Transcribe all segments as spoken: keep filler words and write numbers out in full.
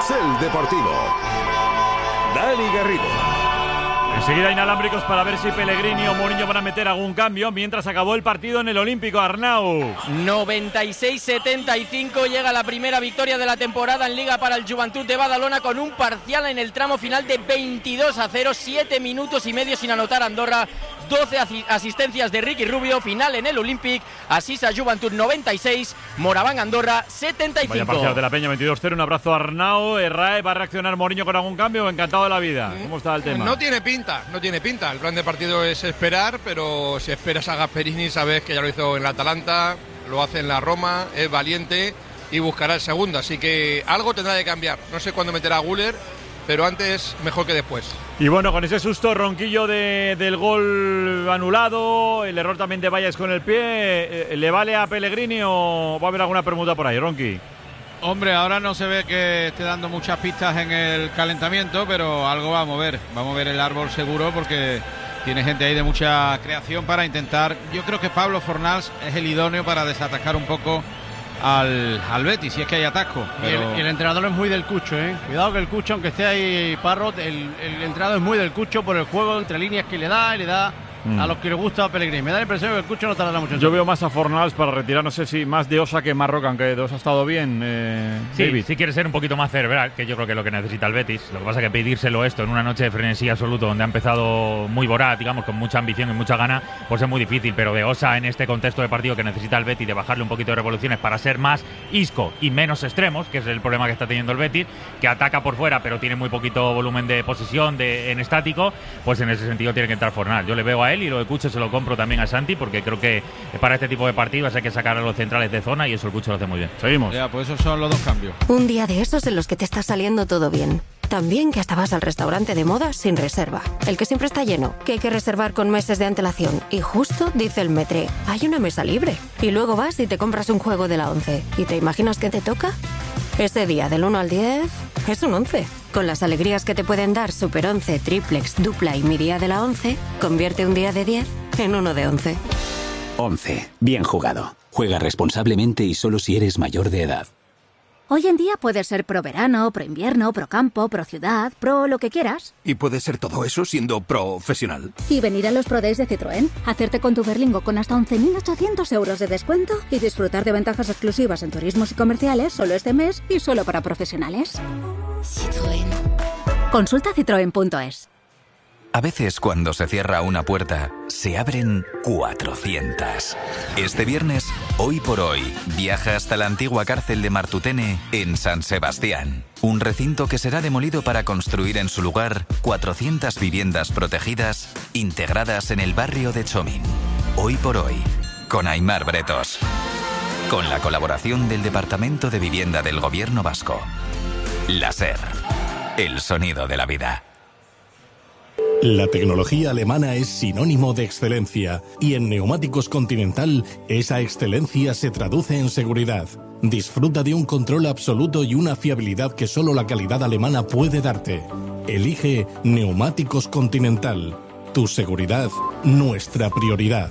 Carrusel Deportivo. Dani Garrido. Enseguida inalámbricos para ver si Pellegrini o Mourinho van a meter algún cambio mientras acabó el partido en el Olímpico. Arnau. noventa y seis setenta y cinco, llega la primera victoria de la temporada en Liga para el Joventut de Badalona con un parcial en el tramo final de veintidós a cero, siete minutos y medio sin anotar Andorra, doce asistencias de Ricky Rubio, final en el Olímpic, Asisa Joventut noventa y seis, Moraván Andorra setenta y cinco. Vaya parcial de la Peña, veintidós cero, un abrazo a Arnau. Errae, ¿va a reaccionar Mourinho con algún cambio o encantado de la vida? ¿Cómo está el tema? No tiene pinta, no tiene pinta. El plan de partido es esperar, pero si esperas a Gasperini sabes que ya lo hizo en la Atalanta, lo hace en la Roma, es valiente y buscará el segundo, así que algo tendrá que cambiar. No sé cuándo meterá a Güler, pero antes mejor que después. Y bueno, con ese susto ronquillo de, del gol anulado, el error también de Valles con el pie, ¿le vale a Pellegrini o va a haber alguna permuta por ahí, Ronqui? Hombre, ahora no se ve que esté dando muchas pistas en el calentamiento, pero algo va a mover. Va a mover el árbol seguro porque tiene gente ahí de mucha creación para intentar. Yo creo que Pablo Fornals es el idóneo para desatacar un poco al, al Betis, si es que hay atasco. Pero... Y, el, y el entrenador es muy del Cucho, ¿eh? Cuidado que el Cucho, aunque esté ahí Parrot, el, el entrenador es muy del Cucho por el juego entre líneas que le da y le da a los que le gusta a Pellegrini. Me da la impresión que el Cucho no tardará mucho. Yo veo más a Fornals para retirar, no sé si más de Osa que Marroca, aunque de Osa ha estado bien. Eh, sí, David. sí quiere ser un poquito más cerebral, que yo creo que es lo que necesita el Betis. Lo que pasa es que pedírselo esto en una noche de frenesí absoluto, donde ha empezado muy voraz, digamos, con mucha ambición y mucha gana, pues es muy difícil. Pero de Osa en este contexto de partido que necesita el Betis, de bajarle un poquito de revoluciones para ser más isco y menos extremos, que es el problema que está teniendo el Betis, que ataca por fuera pero tiene muy poquito volumen de posesión de, en estático, pues en ese sentido tiene que entrar Fornals. Yo le veo a él y lo de Cucho se lo compro también a Santi, porque creo que para este tipo de partidos hay que sacar a los centrales de zona y eso el Cucho lo hace muy bien. Seguimos. Ya, pues esos son los dos cambios. Un día de esos en los que te está saliendo todo bien. También que hasta vas al restaurante de moda sin reserva. El que siempre está lleno, que hay que reservar con meses de antelación. Y justo dice el Metre, hay una mesa libre. Y luego vas y te compras un juego de la once. ¿Y te imaginas qué te toca? Ese día del uno al diez es un once. Con las alegrías que te pueden dar Super once, Triplex, Dupla y mi día de la once, convierte un día de diez en uno de once. once. Bien jugado. Juega responsablemente y solo si eres mayor de edad. Hoy en día puedes ser pro verano, pro invierno, pro campo, pro ciudad, pro lo que quieras. ¿Y puedes ser todo eso siendo profesional? Y venir a los Pro Days de Citroën, hacerte con tu Berlingo con hasta once mil ochocientos euros de descuento y disfrutar de ventajas exclusivas en turismos y comerciales solo este mes y solo para profesionales. Citroën. Consulta citroen punto es. A veces cuando se cierra una puerta, se abren cuatrocientas. Este viernes, Hoy por Hoy, viaja hasta la antigua cárcel de Martutene en San Sebastián. Un recinto que será demolido para construir en su lugar cuatrocientas viviendas protegidas integradas en el barrio de Chomín. Hoy por Hoy, con Aimar Bretos. Con la colaboración del Departamento de Vivienda del Gobierno Vasco. La SER, el sonido de la vida. La tecnología alemana es sinónimo de excelencia y en Neumáticos Continental esa excelencia se traduce en seguridad. Disfruta de un control absoluto y una fiabilidad que solo la calidad alemana puede darte. Elige Neumáticos Continental. Tu seguridad, nuestra prioridad.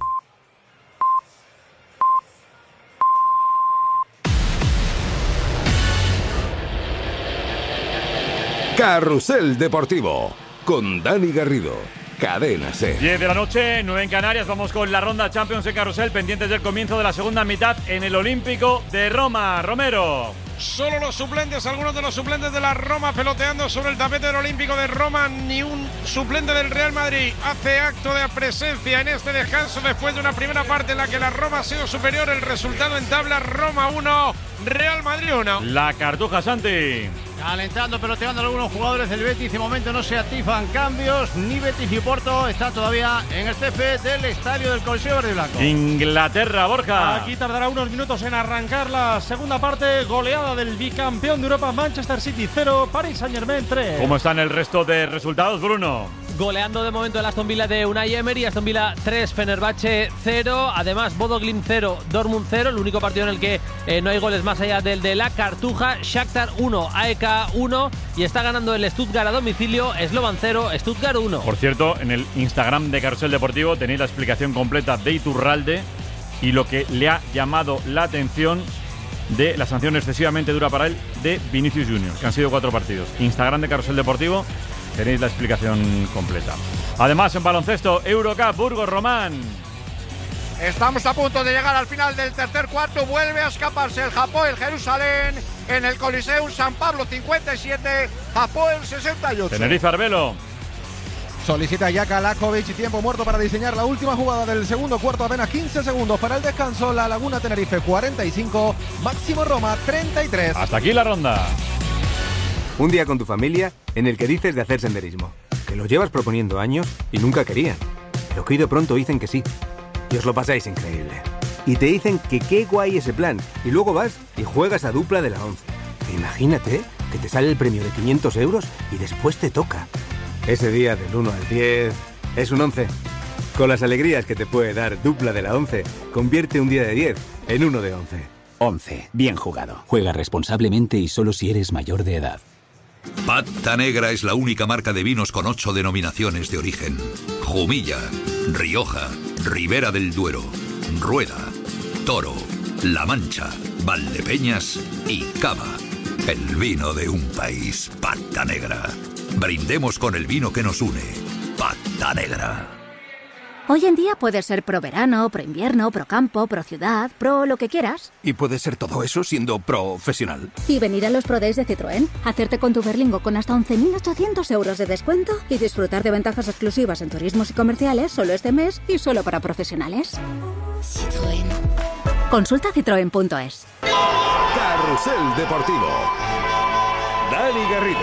Carrusel Deportivo con Dani Garrido, Cadena SER. diez de la noche, nueve en Canarias. Vamos con la ronda Champions en Carrusel, pendientes del comienzo de la segunda mitad en el Olímpico de Roma. Romero. Solo los suplentes, algunos de los suplentes de la Roma peloteando sobre el tapete del Olímpico de Roma. Ni un suplente del Real Madrid hace acto de presencia en este descanso después de una primera parte en la que la Roma ha sido superior. El resultado en tabla: Roma uno, Real Madrid uno. La Cartuja, Santi. Alentando, peloteando a algunos jugadores del Betis. De momento no se activan cambios. Ni Betis ni Porto están todavía en el césped del estadio del Coliseo Verde y Blanco. Inglaterra, Borja. Aquí tardará unos minutos en arrancar la segunda parte. Goleada del bicampeón de Europa, Manchester City cero, Paris Saint-Germain tres. ¿Cómo están el resto de resultados, Bruno? Goleando de momento el Aston Villa de Unai Emery. Aston Villa tres, Fenerbahce cero. Además, Bodo Glimt cero, Dortmund cero. El único partido en el que eh, no hay goles más allá del de la Cartuja. Shakhtar uno, A E K uno. Y está ganando el Stuttgart a domicilio. Slovan cero, Stuttgart uno. Por cierto, en el Instagram de Carrusel Deportivo tenéis la explicación completa de Iturralde y lo que le ha llamado la atención de la sanción excesivamente dura para él de Vinicius Junior, que han sido cuatro partidos. Instagram de Carrusel Deportivo, tenéis la explicación completa. Además, en baloncesto, Eurocup, Burgos Román. Estamos a punto de llegar al final del tercer cuarto. Vuelve a escaparse el Hapoel Jerusalén en el Coliseum San Pablo cincuenta y siete, Hapoel sesenta y ocho. Tenerife Arbelo. Solicita ya Kalakovic y tiempo muerto para diseñar la última jugada del segundo cuarto. Apenas quince segundos para el descanso. La Laguna Tenerife cuarenta y cinco, Máximo Roma treinta y tres. Hasta aquí la ronda. Un día con tu familia en el que dices de hacer senderismo, que lo llevas proponiendo años y nunca querían, pero que hoy de pronto dicen que sí. Y os lo pasáis increíble. Y te dicen que qué guay ese plan. Y luego vas y juegas a dupla de la once. Imagínate que te sale el premio de quinientos euros y después te toca. Ese día del uno al diez es un once. Con las alegrías que te puede dar dupla de la once, convierte un día de diez en uno de once. once. Bien jugado. Juega responsablemente y solo si eres mayor de edad. Pata Negra es la única marca de vinos con ocho denominaciones de origen. Jumilla, Rioja, Ribera del Duero, Rueda, Toro, La Mancha, Valdepeñas y Cava. El vino de un país, Pata Negra. Brindemos con el vino que nos une, Pata Negra. Hoy en día puedes ser pro verano, pro invierno, pro campo, pro ciudad, pro lo que quieras. Y puede ser todo eso siendo profesional. Y venir a los Pro Days de Citroën, hacerte con tu Berlingo con hasta once mil ochocientos euros de descuento y disfrutar de ventajas exclusivas en turismos y comerciales solo este mes y solo para profesionales. Citroën. Consulta citroen punto es. Carrusel Deportivo. Dani Garrido.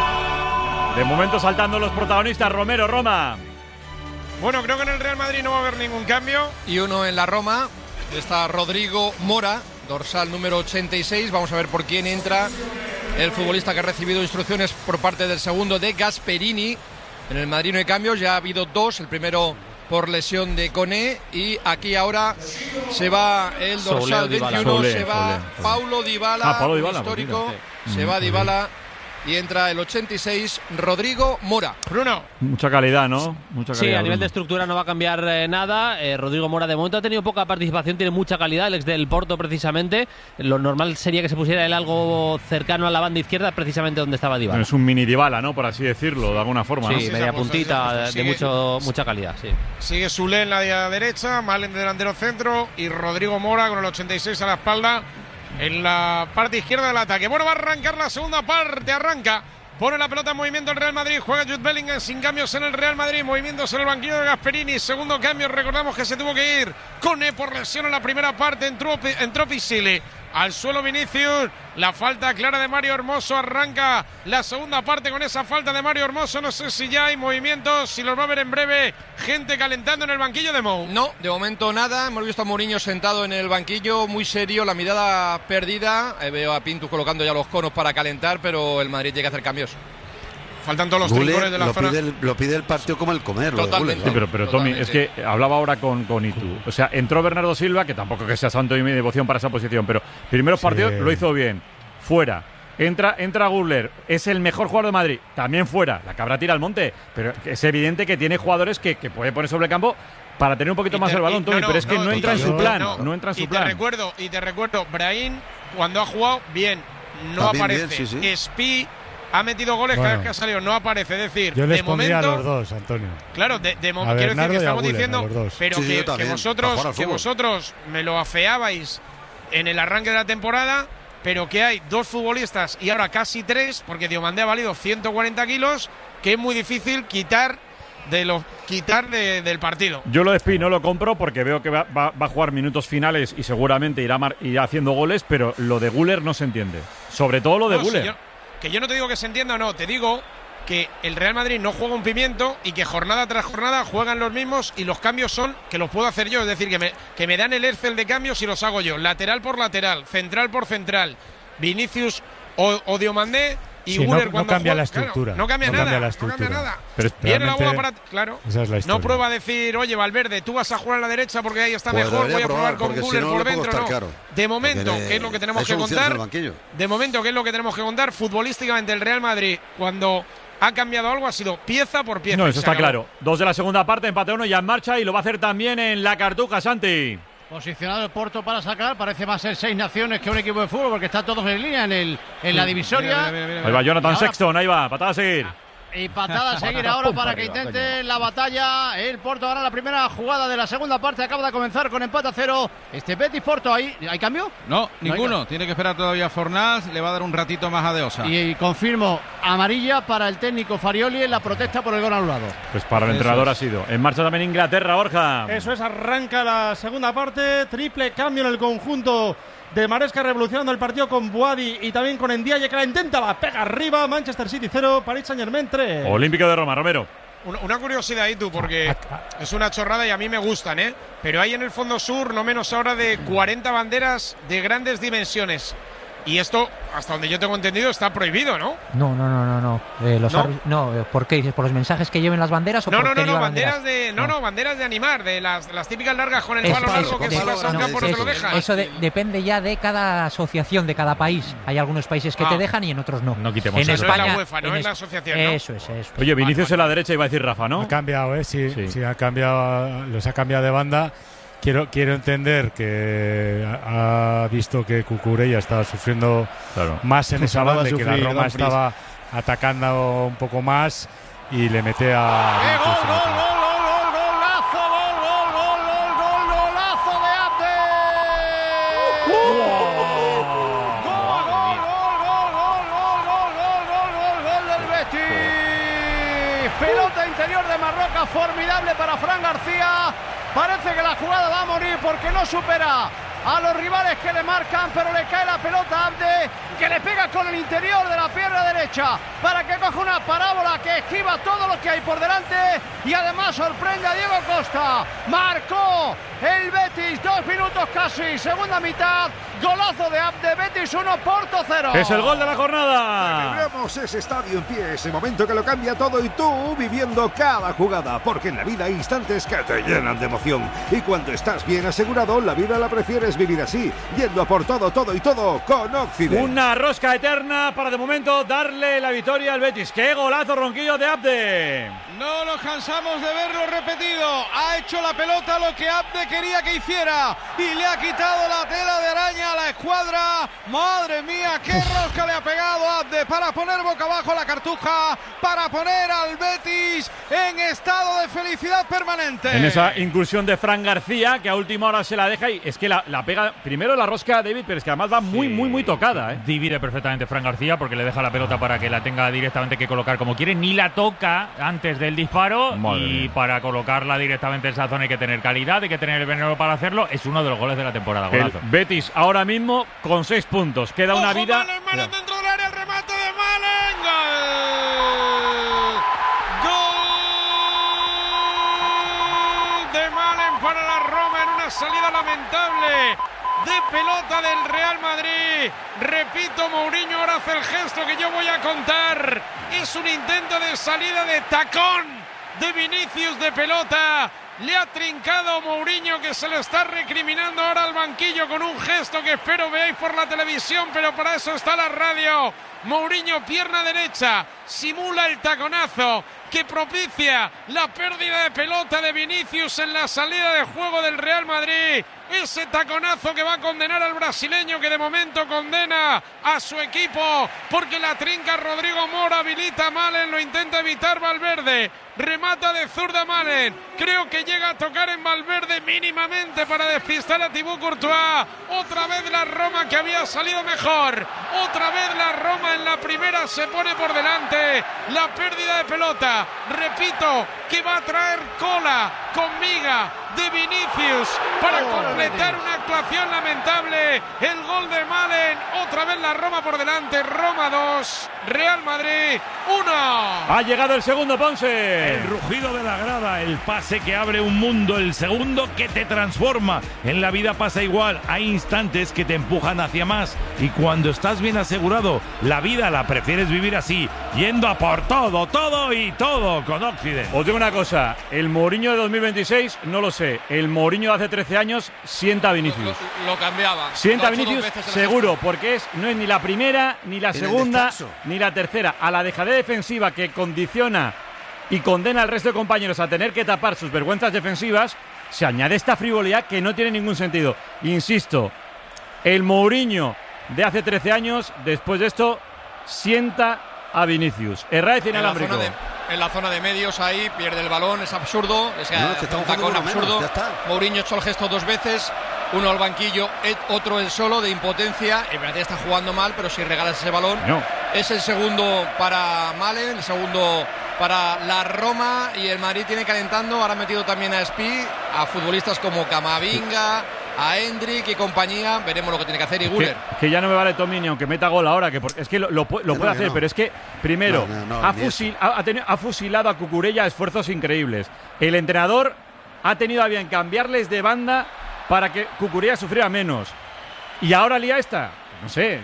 De momento saltando los protagonistas, Romero, Roma. Bueno, creo que en el Real Madrid no va a haber ningún cambio. Y uno en la Roma, está Rodrigo Mora, dorsal número ochenta y seis. Vamos a ver por quién entra el futbolista que ha recibido instrucciones por parte del segundo de Gasperini. En el Madrid no hay cambios, ya ha habido dos. El primero por lesión de Koné. Y aquí ahora se va el dorsal veintiuno, se va Paulo Dybala, ah, Paulo Dybala histórico. Pues se va Dybala. Y entra el ochenta y seis, Rodrigo Mora. Bruno. Mucha calidad, ¿no? Mucha calidad, sí, a nivel Bruno. de estructura no va a cambiar eh, nada. Eh, Rodrigo Mora de momento ha tenido poca participación, tiene mucha calidad, el ex del Porto precisamente. Lo normal sería que se pusiera él algo cercano a la banda izquierda, precisamente donde estaba Dybala. Es un mini Dybala, ¿no? Por así decirlo, de alguna forma. Sí, ¿no? media puntita, de mucho, mucha calidad, sí. Sigue Soulé en la derecha, Malen de delantero centro y Rodrigo Mora con el ochenta y seis a la espalda en la parte izquierda del ataque. Bueno, va a arrancar la segunda parte, arranca. Pone la pelota en movimiento el Real Madrid, juega Jude Bellingham sin cambios en el Real Madrid, movimientos en el banquillo de Gasperini, segundo cambio, recordamos que se tuvo que ir Koné por lesión en la primera parte, entró, entró Pisile, al suelo Vinicius, la falta clara de Mario Hermoso, arranca la segunda parte con esa falta de Mario Hermoso, no sé si ya hay movimientos, si los va a ver en breve, gente calentando en el banquillo de Mou. No, de momento nada, hemos visto a Mourinho sentado en el banquillo, muy serio, la mirada perdida, eh, veo a Pintus colocando ya los conos para calentar, pero el Madrid tiene que hacer cambios. Faltan todos los Guller trincones de la lo zona. Pide el, lo pide el partido como el comer. Totalmente. Sí, pero, pero Tommy, es que hablaba ahora con, con Itu. O sea, entró Bernardo Silva, que tampoco que sea santo y mi devoción para esa posición, pero primeros Sí. partidos lo hizo bien. Fuera. Entra, entra Guller, es el mejor jugador de Madrid, también fuera. La cabra tira al monte, pero es evidente que tiene jugadores que, que puede poner sobre el campo para tener un poquito Y más te- el balón, y- Tommy, no, no, pero es que no, no, entra en su no, plan. no. No, entra en su y plan. te recuerdo, y te recuerdo, Brahim, cuando ha jugado, bien, no También aparece. bien, sí, sí. Spi ha metido goles Bueno. cada vez que ha salido, no aparece. Es decir, Yo les de pondría momento. a los dos, Antonio. Claro, de, de A momento quiero decir Bernardo que y a estamos Guller, diciendo, a los dos. pero Sí, sí, que, yo que también, para vosotros, jugar al que fútbol. vosotros me lo afeabais en el arranque de la temporada, pero que hay dos futbolistas y ahora casi tres, porque Diomandé ha valido ciento cuarenta kilos, que es muy difícil quitar de los quitar de- del partido. Yo lo de Spi no lo compro porque veo que va, va- va a jugar minutos finales y seguramente irá, mar- irá haciendo goles, pero lo de Guller no se entiende. Sobre todo lo de No, si Guller. yo- que yo no te digo que se entienda o no, te digo que el Real Madrid no juega un pimiento y que jornada tras jornada juegan los mismos y los cambios son que los puedo hacer yo, es decir, que me, que me dan el Excel de cambios y los hago yo, lateral por lateral, central por central, Vinicius o, o Diomandé y Sí, no- Guller no cuando cambia juega- la estructura. claro, no cambia No nada, cambia la no cambia estructura. nada. Pero es- Viene la bola realmente, para, claro, esa es la no historia. prueba a decir, oye Valverde, tú vas a jugar a la derecha porque ahí está Pues mejor, voy debería a probar probar, con porque si Guller no, por le puede dentro, costar no. caro. De momento, Porque ¿qué es lo que tenemos hay que soluciones contar? en el banquillo. De momento, ¿qué es lo que tenemos que contar? Futbolísticamente, el Real Madrid, cuando ha cambiado algo, ha sido pieza por pieza. No, y eso se está acabó. claro. Dos de la segunda parte, empate uno ya en marcha y lo va a hacer también en la Cartuja, Santi. Posicionado el Porto para sacar, parece más ser seis naciones que un equipo de fútbol porque están todos en línea en, el, en la divisoria. Mira, mira, mira, mira. Ahí va Jonathan ahora, Sexton, ahí va, patada a seguir. Y patada a seguir ahora para que intente la batalla. El Porto gana la primera jugada de la segunda parte. Acaba de comenzar con empate a cero. Este Betis Porto, ¿hay, ¿hay cambio? No, no ninguno. Hay... Tiene que esperar todavía Fornals. Le va a dar un ratito más a De Osa. Y, y confirmo, amarilla para el técnico Farioli en la protesta por el gol anulado. Pues para el Eso entrenador es. ha sido. En marcha también Inglaterra, Borja. Eso es, arranca la segunda parte. Triple cambio en el conjunto de Maresca, revolucionando el partido con Boadi y también con Ndiaye, que la intenta, la pega arriba. Manchester City cero, Paris Saint-Germain tres. Olímpico de Roma, Romero. Una curiosidad, tú, porque es una chorrada y a mí me gustan, ¿eh? Pero hay en el fondo sur no menos ahora de cuarenta banderas de grandes dimensiones. Y esto, hasta donde yo tengo entendido, está prohibido, ¿no? No, no, no, no, no. Eh, los ¿No? no, ¿por qué? ¿Por los mensajes que lleven las banderas o no, por no, qué no, no, banderas? banderas de, no, no, banderas de animar, de las, las típicas largas con el eso, palo largo que de, si vas a un no, campo no eso, te lo dejan. Eso de, depende ya de cada asociación, de cada país. Hay algunos países que ah. te dejan y en otros no. No quitemos en eso. España, es la UEFA, no en es la asociación, ¿no? Eso es, eso. Oye, Vinicius en la derecha iba a decir Rafa, ¿no? Ha cambiado, ¿eh? Sí, sí, sí ha cambiado, los ha cambiado de banda. Quiero, quiero entender que ha visto que Cucurella estaba sufriendo claro. más en esa banda, que la Roma estaba atacando un poco más y le mete a... ¡Eh, gol, gol, gol, gol, gol, golazo, gol, gol, gol, gol, gol, golazo de Abde! ¡Gol, gol, gol, gol, gol, gol, gol, gol, gol, gol del Betis! Pelota interior de Marroca, formidable para Fran García. Parece que la jugada va a morir porque no supera a los rivales que le marcan, pero le cae la pelota a Abde, que le pega con el interior de la pierna derecha para que coja una parábola que esquiva todo lo que hay por delante y además sorprende a Diego Costa. Marcó el Betis, dos minutos casi, segunda mitad, golazo de Abde, Betis uno, Porto cero. Es el gol de la jornada. Celebremos ese estadio en pie, ese momento que lo cambia todo y tú viviendo cada jugada, porque en la vida hay instantes que te llenan de emoción y cuando estás bien asegurado, la vida la prefieres vivir así, yendo a por todo, todo y todo con Occident. Una rosca eterna para de momento darle la victoria al Betis. ¡Qué golazo, Ronquillo, de Abde! No nos cansamos de verlo repetido. Ha hecho la pelota lo que Abde quería que hiciera y le ha quitado la tela de araña a la escuadra. ¡Madre mía, qué rosca le ha pegado Abde para poner boca abajo la cartuja, para poner al Betis en estado de felicidad permanente! En esa incursión de Fran García, que a última hora se la deja y es que la, la pega primero la rosca a David, pero es que además va muy, sí, muy, muy tocada, ¿eh? Divide perfectamente Fran García porque le deja la pelota para que la tenga directamente que colocar como quiere, ni la toca antes del disparo. Madre y mía. Para colocarla directamente en esa zona hay que tener calidad, hay que tener el veneno para hacerlo. Es uno de los goles de la temporada. Golazo. El Betis ahora mismo con seis puntos. Queda ¡Ojo, una vida. Malen, Malen dentro del área, el remate de Malen. ¡Gol! ¡Gol de Malen para la Roma en una salida lamentable de pelota del Real Madrid! Repito, Mourinho ahora hace el gesto que yo voy a contar. Es un intento de salida de tacón de Vinicius de pelota. Le ha trincado Mourinho, que se lo está recriminando ahora al banquillo con un gesto que espero veáis por la televisión, pero para eso está la radio. Mourinho, pierna derecha, simula el taconazo que propicia la pérdida de pelota de Vinicius en la salida de juego del Real Madrid. Ese taconazo que va a condenar al brasileño, que de momento condena a su equipo porque la trinca Rodrigo Mora, habilita a Malen, lo intenta evitar Valverde, remata de zurda Malen, creo que llega a tocar en Valverde mínimamente para despistar a Thibaut Courtois. Otra vez la Roma, que había salido mejor, otra vez la Roma en la primera se pone por delante. La pérdida de pelota, repito, que va a traer cola con miga de Vinicius para completar una actuación lamentable. El gol de Malen, otra vez la Roma por delante. Roma dos, Real Madrid uno. Ha llegado el segundo, Ponce. El rugido de la grada, el pase que abre un mundo, el segundo que te transforma. En la vida pasa igual, hay instantes que te empujan hacia más y cuando estás bien asegurado, la vida la prefieres vivir así, yendo a por todo, todo y todo con Occident. Os digo una cosa, el Mourinho de dos mil veintiséis no lo sé, el Mourinho de hace trece años sienta a Vinicius. Lo, lo cambiaba. Sienta a Vinicius seguro, porque es, no es ni la primera, ni la segunda, ni la tercera. A la dejadez defensiva que condiciona y condena al resto de compañeros a tener que tapar sus vergüenzas defensivas, se añade esta frivolidad que no tiene ningún sentido. Insisto, el Mourinho de hace trece años, después de esto, sienta a Vinicius. Herraiz inalámbrico. En la zona de, en la zona de medios ahí, pierde el balón, es absurdo. Es No, es que está un un tacón menos, absurdo. ya está. Mourinho echó el gesto dos veces. Uno al banquillo, otro el solo de impotencia. El Benatia está jugando mal, pero si regalas ese balón, no. Es el segundo para Malen, el segundo para la Roma, y el Madrid tiene calentando. Ahora ha metido también a Spi, a futbolistas como Camavinga, a Endrick y compañía. Veremos lo que tiene que hacer. Y Güler. Que, que ya no me vale Tomini, aunque meta gol ahora, que por, es que lo, lo, lo no, puede hacer, no. pero es que primero no, no, no, ha, fusil, ha, ha, tenido, ha fusilado a Cucurella a esfuerzos increíbles. El entrenador ha tenido a bien cambiarles de banda para que Cucurella sufriera menos. Y ahora lía esta. No sé.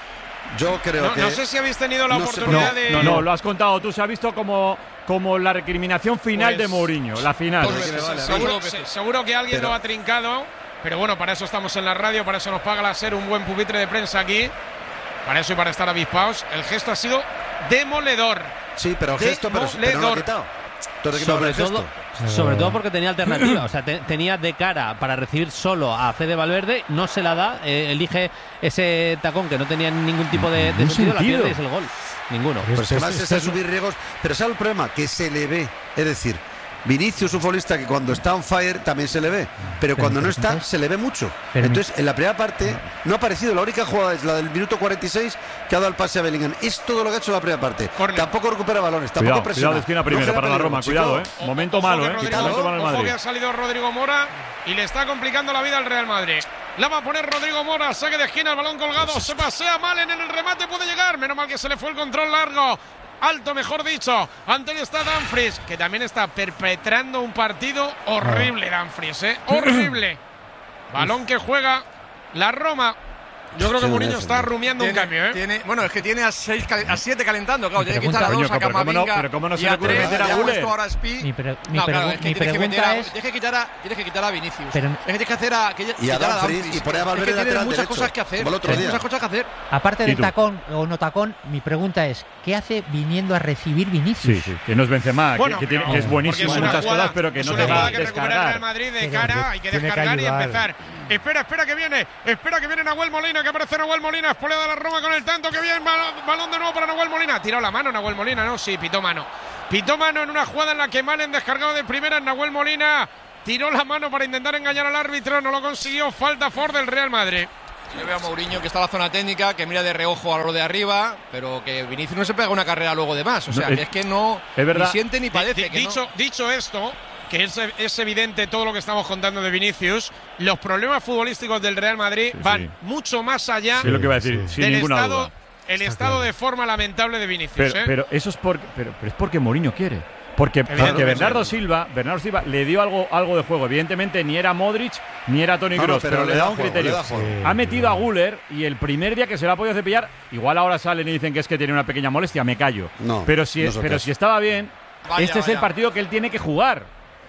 Yo creo no, que. No sé si habéis tenido la no oportunidad no, de. No, no, lo has contado tú. Se ha visto como, como la recriminación final Pues, de Mourinho, la final. Pues, vale, seguro, se, seguro que alguien pero, lo ha trincado. Pero bueno, para eso estamos en la radio, para eso nos paga la SER un buen pupitre de prensa aquí. Para eso y para estar avispados. El gesto ha sido demoledor. Sí, pero gesto, pero, pero no lo ha quitado. Sobre todo, sobre todo porque tenía alternativa, o sea, te, tenía de cara para recibir solo a Fede Valverde, no se la da, eh, elige ese tacón que no tenía ningún tipo de, de sentido, la pierde y es el gol. Ninguno. Pues que además es, es subir riesgos, pero ¿sabe el problema? Que se le ve, es decir, Vinicius, un futbolista que cuando está on fire también se le ve, pero cuando no está se le ve mucho. Entonces, en la primera parte no ha aparecido. La única jugada es la del minuto cuarenta y seis que ha dado el pase a Bellingham. Es todo lo que ha hecho la primera parte. Corner. Tampoco recupera balones, tampoco Cuidado, presiona. cuidado de esquina primero no para la peligro, Roma, chico. cuidado, eh. Momento Ojo malo, que eh. Rodrigo, Momento malo el ojo Madrid. que ha salido Rodrigo Mora y le está complicando la vida al Real Madrid. La va a poner Rodrigo Mora, saque de esquina, el balón colgado, se pasea mal en el remate, puede llegar. Menos mal que se le fue el control largo. Alto, mejor dicho. Ante él está Dumfries, que también está perpetrando un partido horrible, Dumfries, ¿eh? Horrible. Balón que juega la Roma. Yo creo que Mourinho está rumiando tiene, un cambio, ¿eh? Tiene, bueno, es que tiene a seis, a siete calentando, claro. Tiene que quitar a Coño, dos, a pero cómo no- Camavinga pero cómo no se y le a ocurre tres. meter a Ya ha Güler. puesto ahora a Spi. Mi, pre- mi No, pregu- claro, es que mi tienes que meter pregunta a, es. tienes que quitar a, tienes que quitar a Vinicius. Pero- es que tienes que hacer a, que, Y a quitar a Dumfries, Dumfries. y poner a Es Valverde que tiene lateral muchas derecho, cosas que hacer. como el otro Tiene día. muchas cosas que hacer. Aparte ¿Y del tú? tacón o no tacón, mi pregunta es: ¿qué hace viniendo a recibir Vinicius? Sí, sí, que no es Benzema, Bueno, que, que, tiene, no, que es porque buenísimo es en una muchas jugada- cosas, pero que es no una te va jugada a que recupera el Real descargar. Madrid de Pero cara, hay que tiene que descargar y ayudar. empezar. Espera, espera que viene, espera que viene Nahuel Molina, que aparece Nahuel Molina, espolea de la Roma con el tanto, que viene, balón, balón de nuevo para Nahuel Molina. Tiró la mano Nahuel Molina, ¿no? Sí, pitó mano. Pitó mano en una jugada en la que Malen descargado de primera, Nahuel Molina tiró la mano para intentar engañar al árbitro, no lo consiguió, falta Ford del Real Madrid. Yo veo a Mourinho que está en la zona técnica, que mira de reojo a lo de arriba, pero que Vinicius no se pega una carrera luego de más. O sea, No, que es- es que no es verdad. ni siente ni padece. Di- que dicho, no. dicho esto, que es, es evidente todo lo que estamos contando de Vinicius, los problemas futbolísticos del Real Madrid Sí, van sí. mucho más allá Sí, es lo que iba a decir, sin del ninguna estado, duda. el estado de forma lamentable de Vinicius. Pero, ¿eh? pero eso es porque, pero, pero es porque Mourinho quiere. Porque, Evidentemente. porque Bernardo Silva, Bernardo Silva le dio algo, algo de juego. Evidentemente ni era Modric ni era Toni No, no, Kroos, pero pero, le le da da un juego, criterio. le da juego. Sí, ha metido a Güler y el primer día que se lo ha podido cepillar, igual ahora salen y dicen que es que tiene una pequeña molestia, me callo. No, pero si, no es el pero caso. si estaba bien, Vaya, este es el vaya. partido que él tiene que jugar.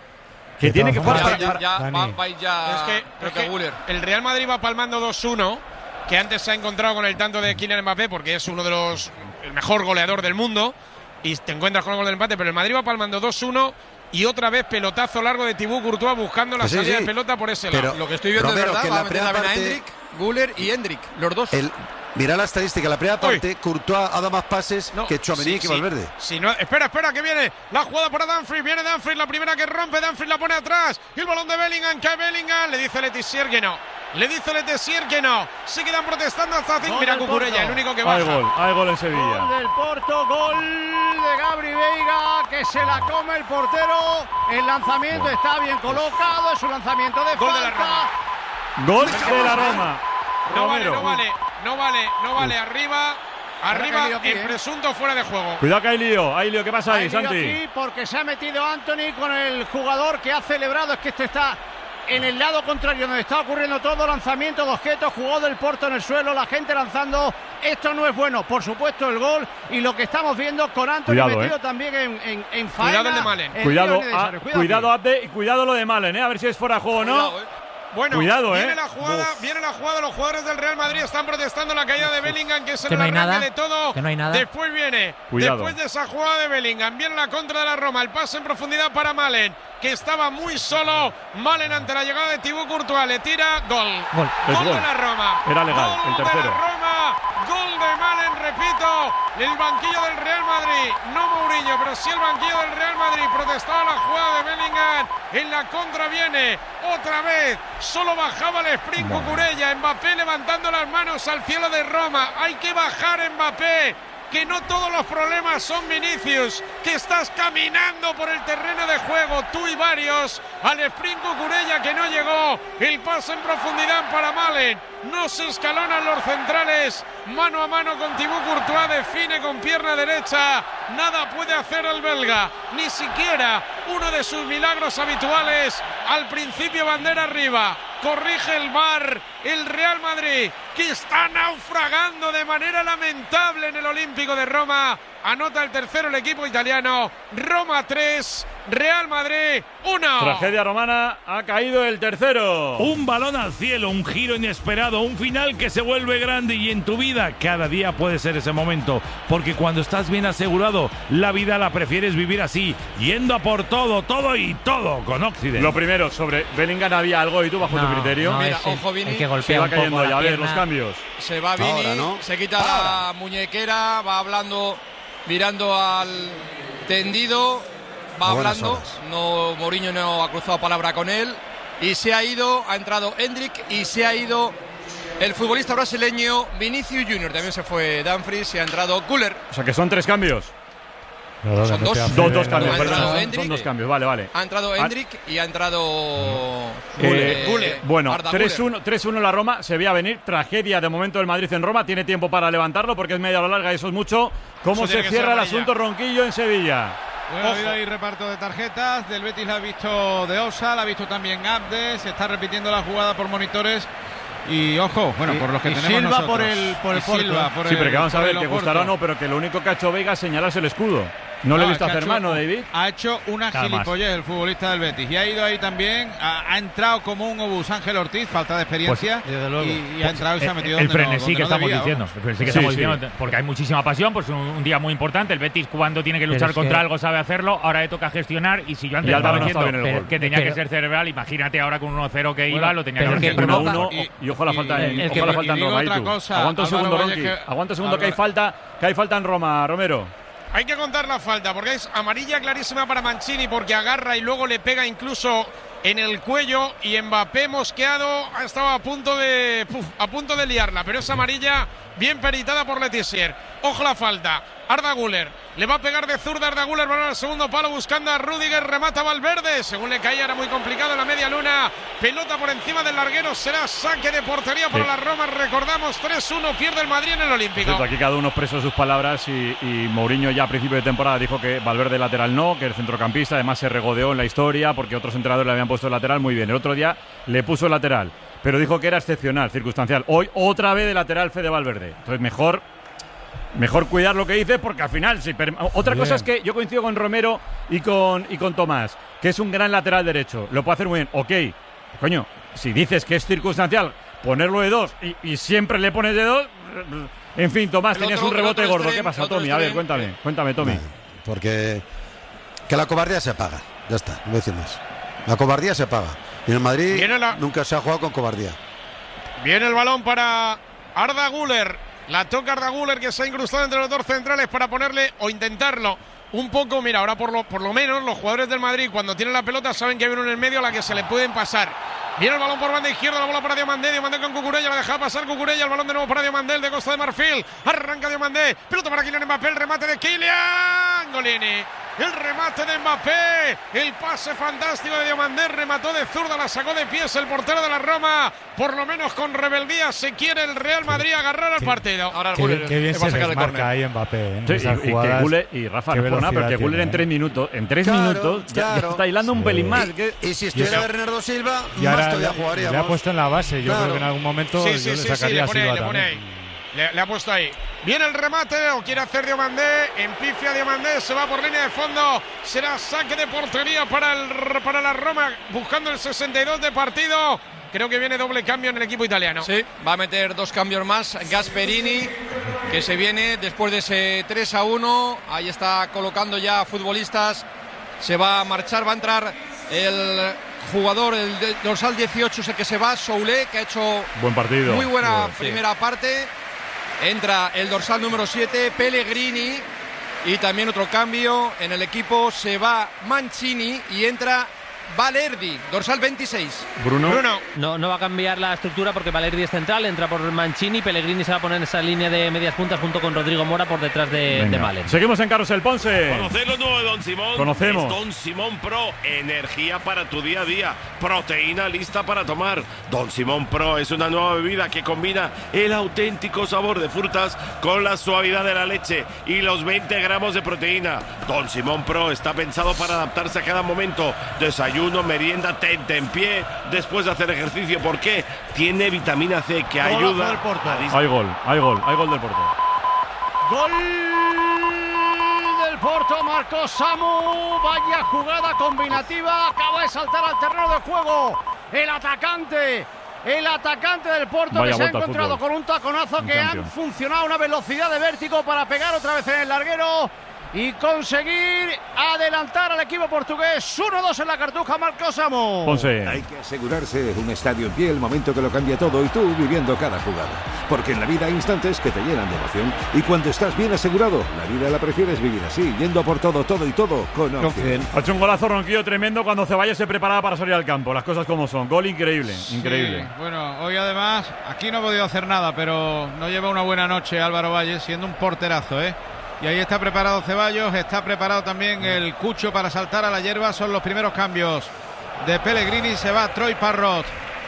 Que De tiene que todas jugar Ya, formas, para, ya, ya, Dani. va, va ya. Es que, creo es que que Güler. el Real Madrid va palmando dos uno, que antes se ha encontrado con el tanto de Kylian Mbappé, porque es uno de los el mejor goleador del mundo, y te encuentras con el gol del empate, pero el Madrid va palmando dos uno y otra vez pelotazo largo de Thibaut Courtois buscando la Pues sí, salida sí. de pelota por ese Pero- lado. Lo que estoy viendo Romero, es verdad, que en va la a meter primera también a parte- Endrick, Güler y Endrick, los dos. El, mira la estadística, la primera Uy. parte, Courtois ha dado más pases No, que Tchouaméni sí, y que sí. Valverde. Si no, espera, espera, que viene la jugada para Dumfries. Viene Dumfries, la primera que rompe. Dumfries la pone atrás. Y el balón de Bellingham, cae Bellingham. Le dice Letizier que no. Le dice Letizier que no. Se quedan protestando hasta cinco. Gol Mira del Cucurella, Porto. el único que hay baja. gol, hay gol en Gol Sevilla. del Porto, gol de Gabri Veiga, que se la come el portero. El lanzamiento está bien colocado, es un lanzamiento de Gol de la falta. Gol de la Roma. No vale, Romero. no vale, no vale, no vale. Arriba, arriba, lío aquí, el ¿eh? presunto fuera de juego. Cuidado que hay lío, hay lío. ¿Qué pasa ahí, Hay lío Santi? aquí porque se ha metido Anthony con el jugador que ha celebrado. Es que esto está en el lado contrario donde está ocurriendo todo. Lanzamiento de objetos, jugó del Porto en el suelo, la gente lanzando. Esto no es bueno. Por supuesto el gol y lo que estamos viendo con Anthony Cuidado, metido eh. también en, en, en faena. Cuidado el de Malen. en Cuidado, líos ah, innecesarios. cuidado, aquí. Abde, y cuidado lo de Malen, ¿eh? A ver si es fuera de juego o no. Cuidado, eh. Bueno, cuidado, viene ¿eh? la jugada, Uf. viene la jugada, los jugadores del Real Madrid están protestando la caída de Bellingham, que es el Que no hay arranque nada, de todo. que no hay nada. Después viene, Cuidado. después de esa jugada de Bellingham, viene la contra de la Roma, el pase en profundidad para Malen, que estaba muy solo. Malen ante la llegada de Thibaut Courtois, le tira, gol. Gol. Es Gol gol. de la Roma. Era legal, Gol el de tercero. la Roma, gol de Malen, repito, el banquillo del Real Madrid, no Mourinho, pero sí el banquillo del Real Madrid, protestaba la jugada de Bellingham, en la contra viene otra vez, solo bajaba el sprint Cucurella, Mbappé levantando las manos al cielo de Roma, hay que bajar Mbappé, que no todos los problemas son Vinicius, que estás caminando por el terreno de juego, tú y varios, al sprint Cucurella que no llegó, el pase en profundidad para Malen, no se escalonan los centrales, mano a mano con Thibaut Courtois, define con pierna derecha, nada puede hacer el belga, ni siquiera uno de sus milagros habituales, al principio bandera arriba, corrige el V A R, el Real Madrid, que está naufragando de manera lamentable en el Olímpico de Roma, anota el tercero el equipo italiano, Roma tres, Real Madrid uno. Tragedia romana, ha caído el tercero. Un balón al cielo, un giro inesperado, un final que se vuelve grande, y en tu vida cada día puede ser ese momento, porque cuando estás bien asegurado, la vida la prefieres vivir así, yendo a por todo, todo y todo con Occident. Lo primero, sobre Bellingham había algo, y tú bajo No, tu criterio. no, Mira, es el- ojo, Vini, el que Se golpea va un poco cayendo la ya, a ver pierna. los cambios. se va Vini, Ahora, ¿no? se quita la muñequera, va hablando, mirando al tendido, va A buenas hablando, horas. no, Mourinho no ha cruzado palabra con él, y se ha ido, ha entrado Hendrik y se ha ido el futbolista brasileño Vinicius Junior, también se fue Dumfries y ha entrado Güler. O sea que son tres cambios. Perdona, Son no dos. te hace- Dos, dos Ha cambios, entrado perdón. Son, Hendrik. son dos cambios, vale, vale. Ha entrado Ah, Hendrik y ha entrado Eh, Güler. bueno, Arda tres Güler. uno tres uno la Roma, se veía venir, tragedia de momento del Madrid en Roma, tiene tiempo para levantarlo porque es media hora larga y eso es mucho. ¿Cómo Eso se tiene que cierra ser el amarilla. asunto Ronquillo en Sevilla? Bueno, ha habido Ojo. ahí reparto de tarjetas. Del Betis la ha visto de Osa, la ha visto también Abde. Se está repitiendo la jugada por monitores. Y ojo, bueno, Y- por los que y tenemos Silva nosotros. por el- por el Y Porto. Silva por Sí, el- pero que vamos a por ver, el que Oporto. gustará o no, pero que lo único que ha hecho Vega es señalarse el escudo. No, le he No, visto es que hacer ha mano, hecho- David. Ha hecho una Nada más. gilipollez el futbolista del Betis. Y ha ido ahí también. Ha, ha entrado como un obús Ángel Ortiz, falta de experiencia. Pues, desde luego. y, y ha entrado y se ha metido el donde no- frenesí donde que no estamos debía, diciendo, vamos. el frenesí que Sí, estamos sí. diciendo, porque hay muchísima pasión, pues un, un día muy importante. El Betis, cuando tiene que Pero luchar es contra que- algo, sabe hacerlo. Ahora le toca gestionar, y si yo antes Y Álvaro estaba no diciendo está bien en el que- gol. que tenía Pero- que ser cerebral, imagínate ahora con uno cero que iba, Bueno, lo tenía pero que que hacer. uno provoca- uno y- y ojo la y- falta en, el ojo que- la y falta en digo Roma. otra ¿y tú? cosa, Aguanta un Álvaro segundo, Valle, Ronqui. que- Aguanta un segundo, que hay Álvaro- falta, que hay falta en Roma, Romero. Hay que contar la falta porque es amarilla clarísima para Mancini porque agarra y luego le pega incluso en el cuello y Mbappé mosqueado ha estado a punto de puf, a punto de liarla, pero es amarilla bien peritada por Letizier. Ojo la falta. Arda Güler le va a pegar de zurda. Arda Güler va al segundo palo buscando a Rüdiger, remata Valverde, según le caía era muy complicado en la media luna, pelota por encima del larguero, será saque de portería para Sí. la Roma. Recordamos tres uno, pierde el Madrid en el Olímpico. Cierto, aquí cada uno expresó sus palabras y, y Mourinho ya a principio de temporada dijo que Valverde lateral no, que el centrocampista además se regodeó en la historia porque otros entrenadores le habían puesto el lateral muy bien. El otro día le puso el lateral, pero dijo que era excepcional, circunstancial. Hoy otra vez de lateral Fede Valverde. Entonces mejor mejor cuidar lo que dices porque al final si per- otra Bien. cosa es que yo coincido con Romero y con y con Tomás, que es un gran lateral derecho, lo puede hacer muy bien. Ok, coño, si dices que es circunstancial ponerlo de dos y, y siempre le pones de dos. En fin, Tomás, El tenías otro- un el rebote otro gordo. extremo, ¿Qué pasa, el otro Tommy? A ver, extremo. cuéntame, cuéntame, Tommy. Porque que la cobardía se paga. Ya está, no voy a decir más. La cobardía se paga. Y en el Madrid Viene la- nunca se ha jugado con cobardía. Viene el balón para Arda Güler. La toca Arda Güler, que se ha incrustado entre los dos centrales para ponerle o intentarlo un poco. Mira, ahora por lo, por lo menos los jugadores del Madrid cuando tienen la pelota saben que hay uno en el medio a la que se le pueden pasar. Viene el balón por banda izquierda, la bola para Diomandé, Diomandé con Cucurella, la deja pasar Cucurella, el balón de nuevo para Diomandé, el de Costa de Marfil, arranca Diomandé, pelota para Kylian Mbappé, el remate de Kylian Golini, el remate de Mbappé, el pase fantástico de Diomandé, remató de zurda, la sacó de pies el portero de la Roma, por lo menos con rebeldía se quiere el Real Madrid agarrar al partido. Ahora el Qué, Güler qué bien le va a se sacar el desmarca córner. ahí Mbappé. ¿eh? En Sí, esas y, y que jugadas. Güler, y Rafa, Qué no por nada, pero que velocidad Güler en tiene, tres ¿eh? minutos, en tres Claro, minutos ya- ya, claro. está hilando un pelín más. Y, que- y si estuviera eso- Bernardo Silva, Y más ahora todavía le, jugaríamos. le ha puesto en la base. Yo Claro. creo que en algún momento Sí, yo sí, le sí, sí, sacaría le pone a ahí, Silva le pone también. ahí. Le, le ha puesto ahí. Viene el remate, o quiere hacer Diomandé, empifia Diomandé, se va por línea de fondo, será saque de portería para, el, para la Roma, buscando el sesenta y dos de partido. creo que viene doble cambio en el equipo italiano. Sí, va a meter dos cambios más Gasperini, que se viene después de ese tres a uno. Ahí está colocando ya futbolistas. Se va a marchar, va a entrar el jugador, el dorsal dieciocho, es el que se va, Soulé, que ha hecho buen partido, muy buena sí. primera parte. Entra el dorsal número siete, Pellegrini, y también otro cambio en el equipo. Se va Mancini y entra Valerdi, dorsal veintiséis. Bruno. Bruno. No, no va a cambiar la estructura porque Valerdi es central, entra por Mancini, Pellegrini se va a poner en esa línea de medias puntas junto con Rodrigo Mora por detrás de, de Malen. Seguimos en Carrusel, Ponce. ¿Conocéis lo nuevo de Don Simón? Conocemos. Es Don Simón Pro, energía para tu día a día, proteína lista para tomar. Don Simón Pro es una nueva bebida que combina el auténtico sabor de frutas con la suavidad de la leche y los veinte gramos de proteína. Don Simón Pro está pensado para adaptarse a cada momento. Desayuno, merienda, tente en pie después de hacer ejercicio. ¿Por qué? Tiene vitamina C que Golazo ayuda del Porto. a dis- Hay gol, hay gol, hay gol del Porto. Gol del Porto, marcó Samu. Vaya jugada combinativa. Acaba de saltar al terreno de juego el atacante. El atacante del Porto, Vaya que se ha vuelta al encontrado fútbol. con un taconazo Un que campeón. han funcionado a una velocidad de vértigo para pegar otra vez en el larguero y conseguir adelantar al equipo portugués. uno dos en la Cartuja, marcó Samu. Ponce. Hay que asegurarse un estadio en pie, el momento que lo cambia todo y tú viviendo cada jugada. Porque en la vida hay instantes que te llenan de emoción y cuando estás bien asegurado, la vida la prefieres vivir así, yendo a por todo, todo y todo con Opción. Ha hecho un golazo Ronquillo tremendo cuando Ceballos se preparaba para salir al campo. Las cosas como son. Gol increíble, increíble. Sí, bueno, hoy además, aquí no ha podido hacer nada, pero no lleva una buena noche Álvaro Valle, siendo un porterazo, ¿eh? Y ahí está preparado Ceballos, está preparado también el Cucho para saltar a la hierba. Son los primeros cambios de Pellegrini. Se va Troy Parrot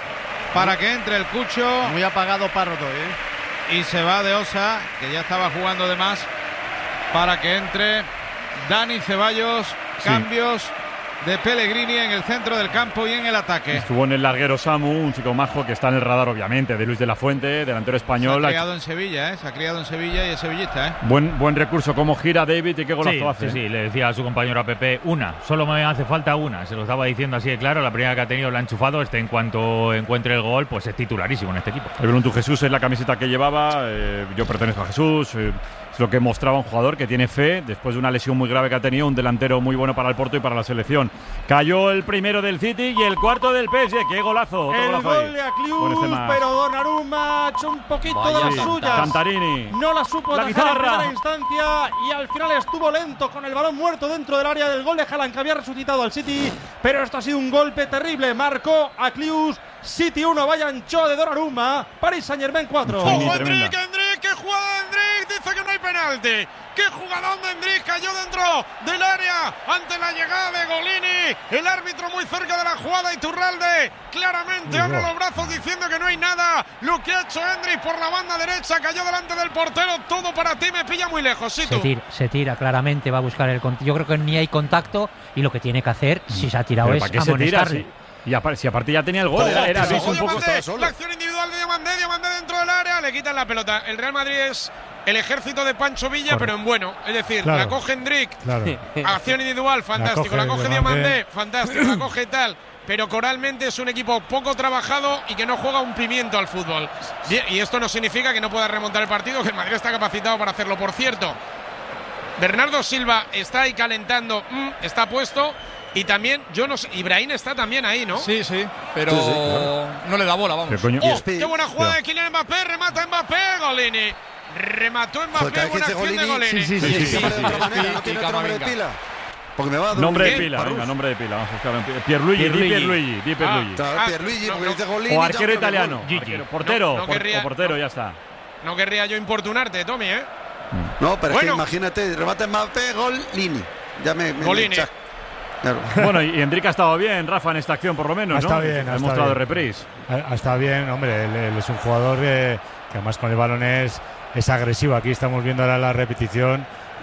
para que entre el Cucho. Muy apagado Parrot hoy, ¿eh? Y se va de Osa, que ya estaba jugando de más, para que entre Dani Ceballos. Sí. Cambios de Pellegrini en el centro del campo y en el ataque. Estuvo en el larguero Samu, un chico majo que está en el radar obviamente de Luis de la Fuente, delantero español. Se ha criado en Sevilla, ¿eh? Se ha criado en Sevilla y es sevillista, ¿eh? Buen, buen recurso, cómo gira David y qué golazo Sí, hace. sí, sí, le decía a su compañero a Pepe, una, solo me hace falta una, se lo estaba diciendo así de claro, la primera que ha tenido la ha enchufado, este en cuanto encuentre el gol, pues es titularísimo en este equipo. El Bruntu Jesús es la camiseta que llevaba, eh, yo pertenezco a Jesús, eh, es lo que mostraba un jugador que tiene fe, después de una lesión muy grave que ha tenido, un delantero muy bueno para el Porto y para la selección. Cayó el primero del City y el cuarto del P S G, qué golazo. Otro El golazo gol ahí. de Buen este Aclius, más. pero Donnarumma ha hecho un poquito Vaya, de las sí. suyas. Cantarini. No la supo La atajar en guitarra. primera instancia y al final estuvo lento con el balón muerto dentro del área del gol de Haaland, que había resucitado al City, pero esto ha sido un golpe terrible. Marcó Aclius, City uno, vaya ancho de Donnarumma, Paris Saint-Germain cuatro. ¡Ojo, Endrick, Endrick! ¡Qué jugada de Endrick! Dice que no hay penalti. ¡Qué jugadón de Endrick! Cayó dentro del área ante la llegada de Golini. El árbitro muy cerca de la jugada, Iturralde claramente abre los brazos diciendo que no hay nada. Lo que ha hecho Endrick por la banda derecha, cayó delante del portero. Todo para ti, me pilla muy lejos. Sí, Se tú. tira, se tira claramente, va a buscar el contacto. Yo creo que ni hay contacto y lo que tiene que hacer, si se ha tirado, Pero es ¿para qué se tira? amonestarle. Si, y aparte, si aparte ya tenía el gol, era, era Ojo, ves un poco. Diamandé, la acción individual de Diamandé, Diamandé dentro del área, le quitan la pelota. El Real Madrid es el ejército de Pancho Villa, Correcto. pero en bueno. Es decir, Claro. la coge Endrick, Claro. acción individual, fantástico. La La coge, coge Diamandé, Diamandé. fantástico. La coge tal. Pero coralmente es un equipo poco trabajado y que no juega un pimiento al fútbol. Y, y esto no significa que no pueda remontar el partido, que el Madrid está capacitado para hacerlo. Por cierto, Bernardo Silva está ahí calentando, mm, está puesto. Y también, yo no sé, Ibrahim está también ahí, ¿no? Sí, sí, pero Sí, sí, claro. no le da bola, vamos. ¿Qué coño? ¡Oh, Espe- qué buena jugada Pero- de Kylian Mbappé! ¡Remata Mbappé! ¡Golini! Remató Joder, Mbappé, cada vez que buena dice acción de Golini, Golini. sí, sí, sí, se llama de sí, otra sí. manera, Y- no tiene y otro nombre de Camavinga. pila. Porque me va a dar un Nombre de ¿Qué? pila, Parrus. venga, nombre de pila. Vamos a buscar. un- Pierluigi, di Pierluigi. Pierluigi, di Pierluigi. Claro, Ah, Pierluigi, no, porque no. dice Golini. O ya arquero creo que italiano. gol. Gigi. Arquero. Portero, No, no por- querría- o portero, no. ya está. No querría yo importunarte, Tommy, ¿eh? No, pero es Bueno. que imagínate, remate Mbappé, Golini. Ya me, me Golini. cha- Claro. Bueno, y Endrick ha estado bien, Rafa, en esta acción por lo menos, Ha ¿no? estado bien, ha Ha estado mostrado bien. reprise. Ha, ha estado bien, hombre, él, él es un jugador eh, que además con el balón es, es agresivo. Aquí estamos viendo ahora la repetición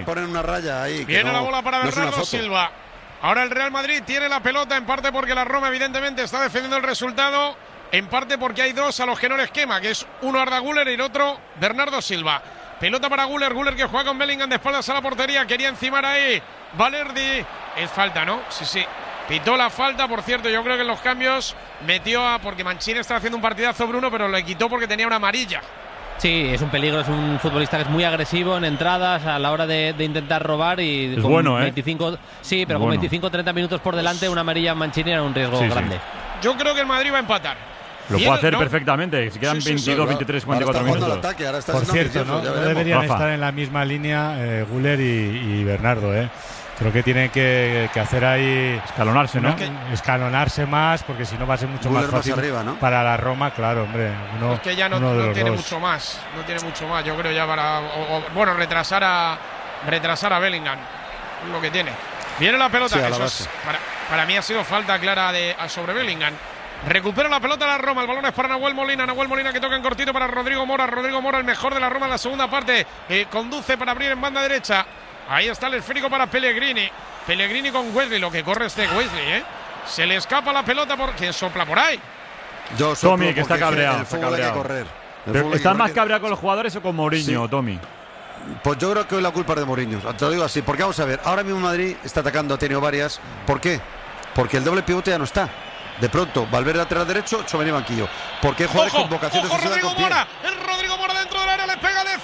que ponen una raya ahí. Viene no, la bola para no Bernardo Silva. Ahora el Real Madrid tiene la pelota, en parte porque la Roma evidentemente está defendiendo el resultado, en parte porque hay dos a los que no les quema, que es uno Arda Güler y el otro Bernardo Silva. Pelota para Güler, Güler que juega con Bellingham de espaldas a la portería, quería encimar ahí Valerdi. Es falta, ¿no? Sí, sí. Pitó la falta, por cierto, yo creo que en los cambios metió a... Porque Mancini está haciendo un partidazo, Bruno, pero le quitó porque tenía una amarilla. Sí, es un peligro, es un futbolista que es muy agresivo en entradas a la hora de, de intentar robar y es con bueno, ¿eh? veinticinco, sí, pero bueno. con veinticinco treinta minutos por delante una amarilla en Mancini era un riesgo sí, grande. Sí. Yo creo que el Madrid va a empatar. Lo Bien, puede hacer ¿no? perfectamente, si quedan Sí, sí, veintidós, sí, veintitrés, cuarenta y cuatro minutos. Ataque, ahora está Por cierto, ¿no? no deberían Rafa. estar en la misma línea eh, Güler y, y Bernardo, ¿eh? Creo que tienen que, que hacer ahí... Escalonarse, ¿no? Una, escalonarse más, porque si no va a ser mucho Güler más fácil más arriba, ¿no? para la Roma, claro, hombre. Uno, Es que ya no, uno de no los tiene dos. mucho más. No tiene mucho más, yo creo ya para... O, o, bueno, retrasar a retrasar a Bellingham. Es lo que tiene. Viene la pelota. Sí, a la eso base. es, para, para mí ha sido falta clara de, sobre Bellingham. Recupera la pelota la Roma, el balón es para Nahuel Molina, Nahuel Molina que toca en cortito para Rodrigo Mora, Rodrigo Mora el mejor de la Roma en la segunda parte, eh, conduce para abrir en banda derecha, ahí está el esférico para Pellegrini, Pellegrini con Wesley, lo que corre este Wesley, ¿eh? Se le escapa la pelota, por ¿quién sopla por ahí? Yo Tommy, que está cabreado, El está fútbol hay que cabreado. correr. El Pero fútbol hay que ¿estás más correr. cabreado con los jugadores o con Mourinho, Sí. Tommy? Pues yo creo que hoy la culpa es de Mourinho, te lo digo así, porque vamos a ver, ahora mismo Madrid está atacando, ha tenido varias, ¿por qué? Porque el doble pivote ya no está. De pronto, Valverde lateral derecho, Tchouaméni banquillo. Porque hay jugadores Ojo, con vocación ojo, defensiva Rodrigo con pie. Mora, el Rodrigo Mora dentro del área, le pega de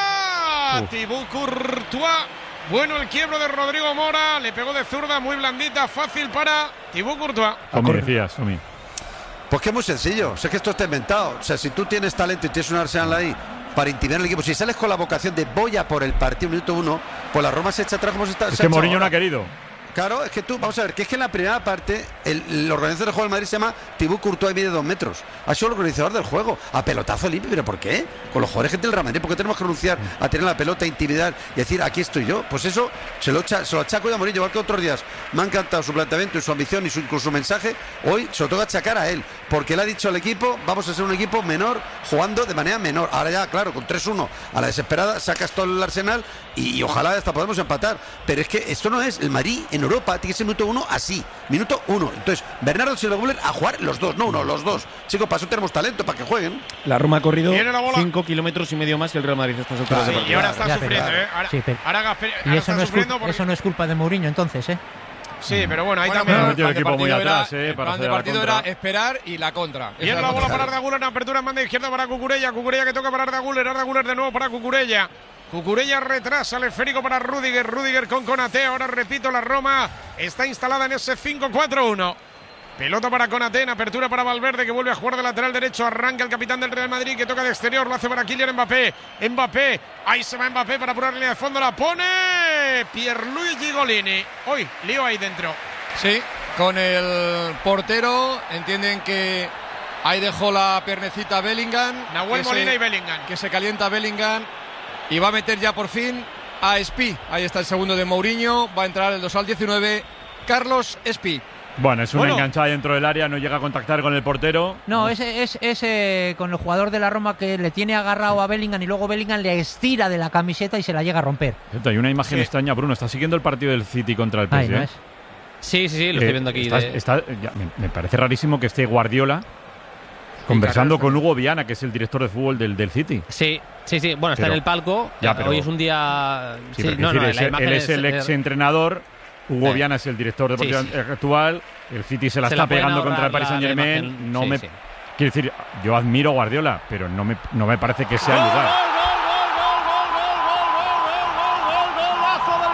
zurda. Uf. Thibaut Courtois. Bueno, el quiebro de Rodrigo Mora, le pegó de zurda, muy blandita, fácil para Thibaut Courtois. Tommy decías, Tommy. Pues que es muy sencillo, o sea que esto está inventado. O sea, si tú tienes talento y tienes un Arsenal ahí para intimidar al equipo, si sales con la vocación de voy a por el partido minuto uno, pues la Roma se echa atrás como se está. Es se ha que hecho Mourinho no ahora. ha querido. Claro, es que tú, vamos a ver, que es que en la primera parte el, el organizador del juego del Madrid se llama Thibaut Courtois y mide dos metros. Ha sido el organizador del juego, a pelotazo limpio, ¿pero por qué? Con los jugadores que tiene el Real Madrid, ¿por qué tenemos que renunciar a tener la pelota, intimidar y decir aquí estoy yo? Pues eso se lo, echa, se lo achaco yo a Mourinho, igual que otros días. Me ha encantado su planteamiento y su ambición y su, incluso su mensaje. Hoy se lo toca achacar a él, porque él ha dicho al equipo, vamos a ser un equipo menor, jugando de manera menor. Ahora ya, claro, con tres uno a la desesperada, sacas todo el Arsenal y, y ojalá hasta podemos empatar. Pero es que esto no es, el Madrid en Europa tiene que ser minuto uno así, minuto uno. Entonces, Bernardo Silva Güler a jugar los dos, no uno, los dos. Chicos, para eso tenemos talento, para que jueguen. La Roma ha corrido Viene la bola. cinco kilómetros y medio más que el Real Madrid a estas alturas Claro, de Y partido. ahora está Ya, sufriendo, pero- ¿eh? Ahora, sí, pero- ahora Gasper- Y ahora eso está no, es sufriendo culpa, porque- eso no es culpa de Mourinho, entonces, ¿eh? Sí, pero bueno, ahí Bueno, también. pero ha metido el plan de equipo muy partido era- atrás, eh, el para plan hacer de la partido contra. era esperar y la contra. Viene Esa la es bola contra. para Arda Güler en apertura en banda izquierda para Cucurella. Cucurella que toca para Arda Güler. Arda Güler de nuevo para Cucurella. Cucurella retrasa el esférico para Rüdiger. Rüdiger con Konaté. Ahora repito, la Roma está instalada en ese cinco cuatro uno. Pelota para Konaté, en apertura para Valverde que vuelve a jugar de lateral derecho. Arranca el capitán del Real Madrid que toca de exterior. Lo hace para Kylian Mbappé. Mbappé, ahí se va Mbappé para apurar línea de fondo. La pone Pierluigi Golini. Hoy, lío ahí dentro. Sí, con el portero entienden que ahí dejó la piernecita Bellingham. Nahuel que Molina se- y Bellingham. Que se calienta Bellingham y va a meter ya por fin a Espi. Ahí está el segundo de Mourinho. Va a entrar el dos al diecinueve. Carlos Espi. Bueno, es una Bueno. enganchada dentro del área, no llega a contactar con el portero. No, ese es ese con el jugador de la Roma que le tiene agarrado a Bellingham y luego Bellingham le estira de la camiseta y se la llega a romper. Hay una imagen Sí. extraña, Bruno. ¿Está siguiendo el partido del City contra el P S G? Ahí, ¿no es? Sí, sí, sí, lo Eh, estoy viendo aquí. estás- de- está- ya, me, me parece rarísimo que esté Guardiola conversando con Hugo Viana, que es el director de fútbol del, del City. Sí, sí, sí. Bueno, está Pero- en el palco. Ya, pero- Hoy es un día. Sí, Sí, pero no, quiero no, decir, la él, imagen él es el es- ex entrenador. Hugo Eh. Viana es el director deportivo Sí, sí. actual. El City se la Se está la pueden pegando contra el ahorrar Paris la- Saint la Germain. imagen, No sí, me sí. quiero decir, yo admiro a Guardiola, pero no me, no me parece que sea el lugar. Golazo del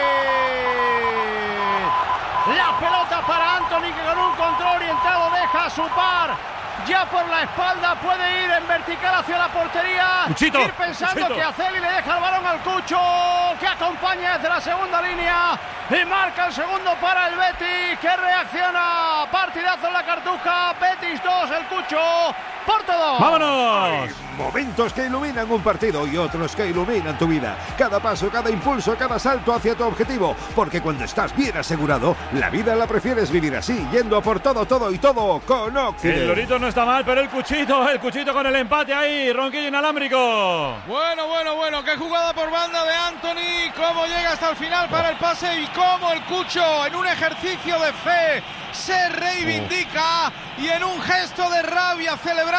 Betis. La pelota para Anthony que con un control orientado deja a su par. Ya por la espalda puede ir en vertical hacia la portería. Cuchito, ir pensando Cuchito. que Aceli le deja el balón al Cucho, que acompaña desde la segunda línea y marca el segundo para el Betis, que reacciona. Partidazo en la Cartuja. Betis dos, el Cucho. Porto dos. ¡Vámonos! Hay momentos que iluminan un partido y otros que iluminan tu vida. Cada paso, cada impulso, cada salto hacia tu objetivo. Porque cuando estás bien asegurado, la vida la prefieres vivir así, yendo a por todo, todo y todo con Occident. El Lorito no está mal, pero el Cuchito, el Cuchito con el empate ahí, ronquillo inalámbrico. Bueno, bueno, bueno, qué jugada por banda de Anthony, cómo llega hasta el final para el pase y cómo el Cucho en un ejercicio de fe se reivindica y en un gesto de rabia celebrando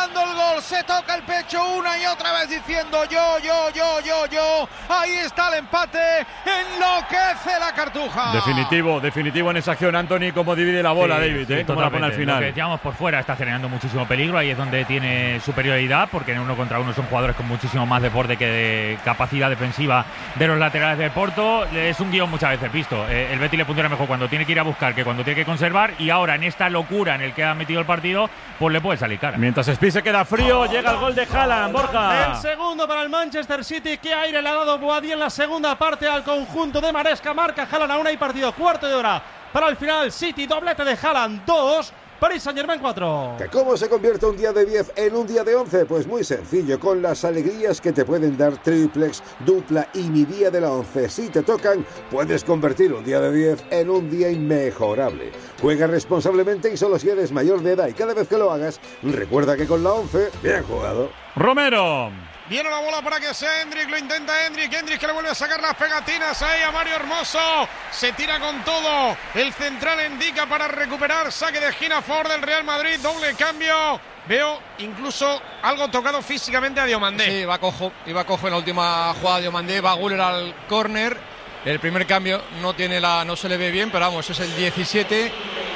buscando el gol, se toca el pecho una y otra vez diciendo yo, yo, yo, yo, yo. Ahí está el empate, enloquece la Cartuja. Definitivo, definitivo en esa acción, Anthony, cómo divide la bola, Sí, David, sí, ¿eh? Cómo la pone al totalmente. final. Lo que decíamos por fuera está generando muchísimo peligro, ahí es donde tiene superioridad, porque en uno contra uno son jugadores con muchísimo más desborde que de capacidad defensiva de los laterales del Porto. Es un guión muchas veces visto. Eh, el Betis le funciona mejor cuando tiene que ir a buscar que cuando tiene que conservar, y ahora en esta locura en el que ha metido el partido, pues le puede salir cara. Mientras Spi se queda frío, llega el gol de Haaland, Borja. El segundo para el Manchester City. Qué aire le ha dado Boadí en la segunda parte al conjunto de Maresca. Marca Haaland a una y partido. Cuarto de hora para el final. City, doblete de Haaland, dos. Paris Saint-Germain cuatro. ¿Que ¿Cómo se convierte un día de diez en un día de once? Pues muy sencillo, con las alegrías que te pueden dar triplex, dupla y mi día de la once. Si te tocan, puedes convertir un día de diez en un día inmejorable. Juega responsablemente y solo si eres mayor de edad, y cada vez que lo hagas, recuerda que con la once, bien jugado. Romero. Viene la bola para que sea Hendrik, lo intenta Hendrik, Hendrik que le vuelve a sacar las pegatinas ahí a Mario Hermoso, se tira con todo, el central indica para recuperar, saque de esquina a favor del Real Madrid, doble cambio, veo incluso algo tocado físicamente a Diomandé. Sí, va cojo, iba cojo en la última jugada de Diomandé, va Guller al córner, el primer cambio no tiene la, no se le ve bien, pero vamos, es el diecisiete,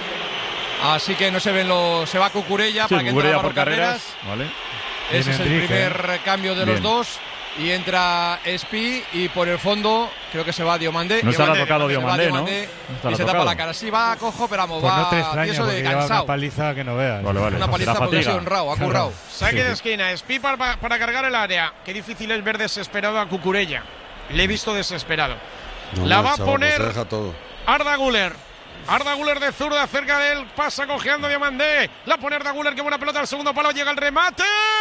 así que no se ven los, se va Cucurella Sí, para que Cucurella entre por carreras, vale. Ese es el Enrique, primer ¿eh? cambio de Bien. los dos. Y entra Spi y por el fondo creo que se va Diomandé. No estará tocado se va Diomandé, ¿no? Diomandé No estará y se tapa tocado. la cara. Sí, va cojo, pero vamos, Pues va no te extraña, tieso de porque lleva cansado. una paliza que no veas. Vale, vale. Una paliza La porque ha fatiga. sido honrado, ha currado. Saque Sí, de sí. esquina, Spi para, para cargar el área. Qué difícil es ver desesperado a Cucurella. Le he visto desesperado. No, la no, va a chaval, poner pues se deja todo. Arda Güler. Arda Güler de zurda cerca de él. Pasa cojeando Diomandé. La pone Arda Güler, que buena pelota al segundo palo. Llega el remate.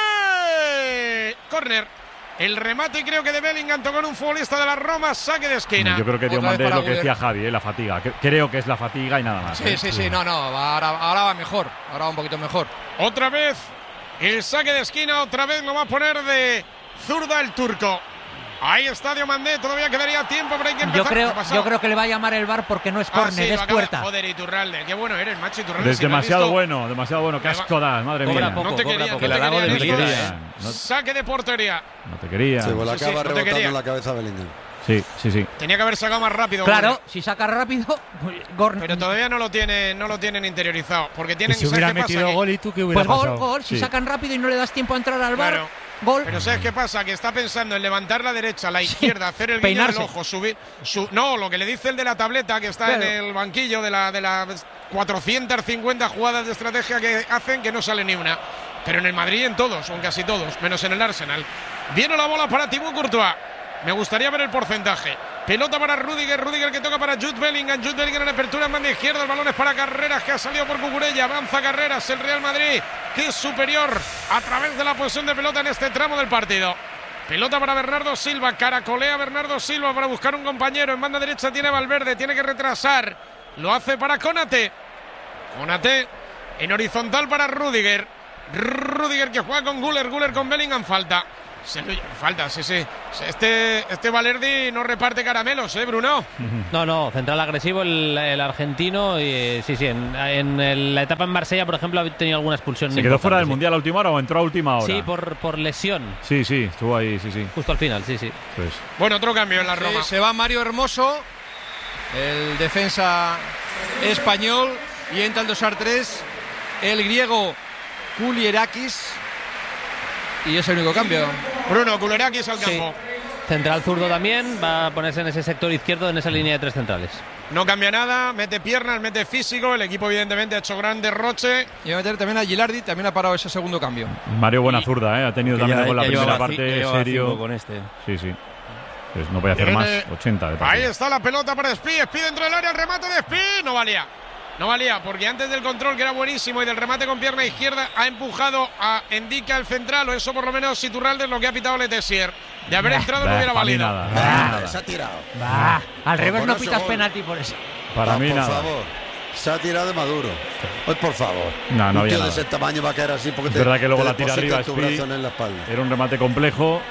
Corner. El remate creo que de Bellingham tocó en un futbolista de la Roma. Saque de esquina. Yo creo que Otra Diomandé vez es para lo que Guller. decía Javi, ¿eh? La fatiga. Que- Creo que es la fatiga y nada más. Sí, ¿eh? sí, sí, no, no, ahora, ahora va mejor. Ahora va un poquito mejor. Otra vez el saque de esquina. Otra vez lo va a poner de zurda el turco. Ahí está Diomandé. Todavía quedaría tiempo, pero hay que empezar. Yo creo, ¿Qué ha pasado? yo creo que le va a llamar el V A R porque no es Ah, córner, sí, lo es acaba- puerta. Joder, Iturralde. Qué bueno eres, macho Iturralde. Es si lo has demasiado visto. bueno, demasiado bueno. Qué asco das, madre Cobra mía. poco, No te cobra quería, poco. no te El halago quería, de No te Nico. Bellingham. quería. No, Saque de portería. no te quería. Se le Sí, sí, acaba no te rebotando quería. en la cabeza a Bellingham. Sí, sí, sí. Tenía que haber sacado más rápido. Claro, Güler. si saca rápido, pues, gol. Pero todavía no lo tienen, no lo tienen interiorizado. Porque Y tienen si ¿sabes hubiera qué pasa? metido Que- gol, ¿y tú qué hubiera Pues gol, pasado? gol. Si Sí. sacan rápido y no le das tiempo a entrar al V A R, Claro. gol. Pero ¿sabes qué pasa? Que está pensando en levantar la derecha, la izquierda, hacer el guiño del Peinarse. ojo, subir. Su, no, lo que le dice el de la tableta que está Claro. en el banquillo de, la, de las cuatrocientas cincuenta jugadas de estrategia que hacen, que no sale ni una. Pero en el Madrid en todos, o en casi todos, menos en el Arsenal. Viene la bola para Thibaut Courtois. Me gustaría ver el porcentaje. Pelota para Rudiger, Rudiger que toca para Jude Bellingham, Jude Bellingham en apertura en banda izquierda, el balón es para Carreras que ha salido por Cucurella, avanza Carreras, el Real Madrid que es superior a través de la posesión de pelota en este tramo del partido. Pelota para Bernardo Silva, caracolea Bernardo Silva para buscar un compañero, en banda derecha tiene Valverde, tiene que retrasar, lo hace para Konate, Konate en horizontal para Rudiger, Rudiger que juega con Güler, Güler con Bellingham, falta. Se lo- falta, sí, sí. Este, este Valerdi no reparte caramelos, ¿eh, Bruno? No, no, central agresivo el, el argentino. Y, eh, sí, sí, en, en el- la etapa en Marsella, por ejemplo, ha tenido alguna expulsión. ¿Se quedó fuera del importante, sí. Mundial a última hora o entró a última hora? Sí, por, por lesión, Sí, sí, estuvo ahí, sí, sí. justo al final, sí, sí. Pues, Bueno, otro cambio en la Sí, Roma. se va Mario Hermoso, el defensa español, y entra el dos a tres, el griego Kulierakis, y es el único cambio. Bruno, Kulerakis al Sí. campo. Central zurdo también, va a ponerse en ese sector izquierdo, en esa línea de tres centrales. No cambia nada, mete piernas, mete físico. El equipo, evidentemente, ha hecho gran derroche. Y va a meter también a Gilardi, también ha parado ese segundo cambio. Mario buena zurda, ¿eh? Ha tenido Que también ya- con la ya primera llevaba ci- ya parte, llevaba serio. cinco con este. Sí, sí. Pues no voy a hacer Viene- más, ochenta de Ahí partido. está la pelota para Spi. Spi dentro del área, el remate de Spi. No valía. No valía, porque antes del control, que era buenísimo, y del remate con pierna izquierda, ha empujado a Endica el central, o eso por lo menos Iturralde es lo que ha pitado Letessier. De haber Bah, entrado bah, no hubiera para mí valido. nada, para mí nada. Se ha tirado. Va, al revés por no ese pitas gol. penalti por eso. Para Ah, mí por nada. favor. Se ha tirado de Maduro. Pues por favor. No, no un había tío nada. de ese tamaño va a caer así porque Es te, verdad que luego te la tira deposita arriba tu Spi, brazo en la espalda. Era un remate complejo,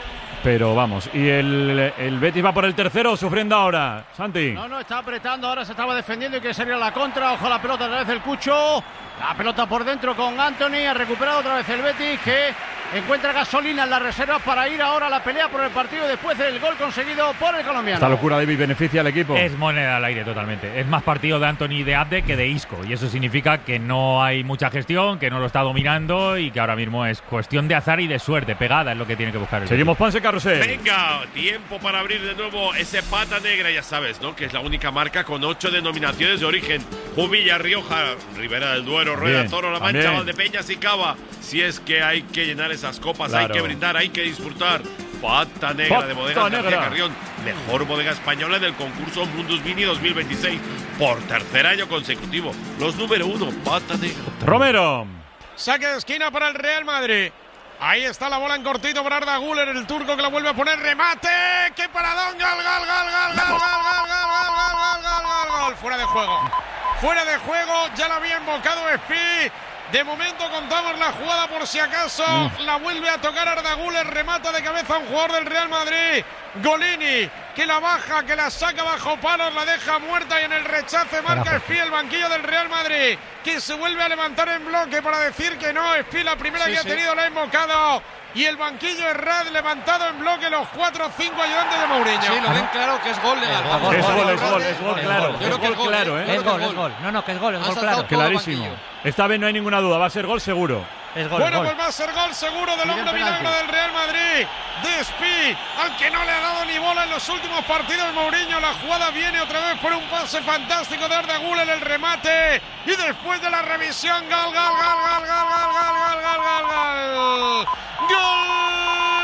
Pero vamos, y el, el Betis va por el tercero, sufriendo ahora. Santi. No, no, está apretando, ahora se estaba defendiendo y que sería la contra. Ojo la pelota otra vez el Cucho. La pelota por dentro con Anthony. Ha recuperado otra vez el Betis, que encuentra gasolina en las reservas para ir ahora a la pelea por el partido después del gol conseguido por el colombiano. Esta locura, David, beneficia al equipo. Es moneda al aire totalmente. Es más partido de Anthony y de Abde que de Isco. Y eso significa que no hay mucha gestión, que no lo está dominando y que ahora mismo es cuestión de azar y de suerte. Pegada es lo que tiene que buscar el Seguimos, Ponce Carrusel. Venga, tiempo para abrir de nuevo ese pata negra, ya sabes, ¿no? Que es la única marca con ocho denominaciones de origen. Jumilla, Rioja, Ribera del Duero, Rueda, Bien, Toro, La Mancha, también. Valdepeñas y Cava. Si es que hay que llenar esas copas, Claro. hay que brindar, hay que disfrutar. Pata negra Pata de Bodegas García negra. Carrión, mejor bodega española del concurso Mundus Vini dos mil veintiséis por tercer año consecutivo. Los número uno, pata negra. Romero. Saque de esquina para el Real Madrid. Ahí está la bola en cortito para Arda Güler, el turco que la vuelve a poner. ¡Remate! ¡Qué paradón! ¡Gol, gol, gol, gol, gol, gol, gol, gol, gol, gol, gol, gol, gol! Fuera de juego. Fuera de juego, ya la había invocado Espi. De momento contamos la jugada por si acaso. Mm. La vuelve a tocar Arda Güler, remata de cabeza a un jugador del Real Madrid. Golini, que la baja, que la saca bajo palos, la deja muerta y en el rechace marca Espi el banquillo del Real Madrid, que se vuelve a levantar en bloque para decir que no. Espi, la primera Sí, que sí. ha tenido, la ha invocado. Y el banquillo Herrad levantado en bloque, los cuatro o cinco ayudantes de Mourinho. Sí, lo ven claro que es gol legal. Es gol, es gol, es gol, es gol, claro. Yo creo Es que gol, es gol, claro, ¿eh? Es gol, es gol. No, no, que es gol, es Han gol saltado claro. todo el Clarísimo. banquillo. Esta vez no hay ninguna duda, va a ser gol seguro. Es gol, Bueno, es gol. pues va a ser gol seguro del Pide hombre el penalti. milagro del Real Madrid. Despi, al que no le ha dado ni bola en los últimos partidos Mourinho. La jugada viene otra vez por un pase fantástico de Arda Güler, el remate. Y después de la revisión, gol, gol, gol, gol, gol, gol, gol, gol, gol, gol, gol. ¡Gol!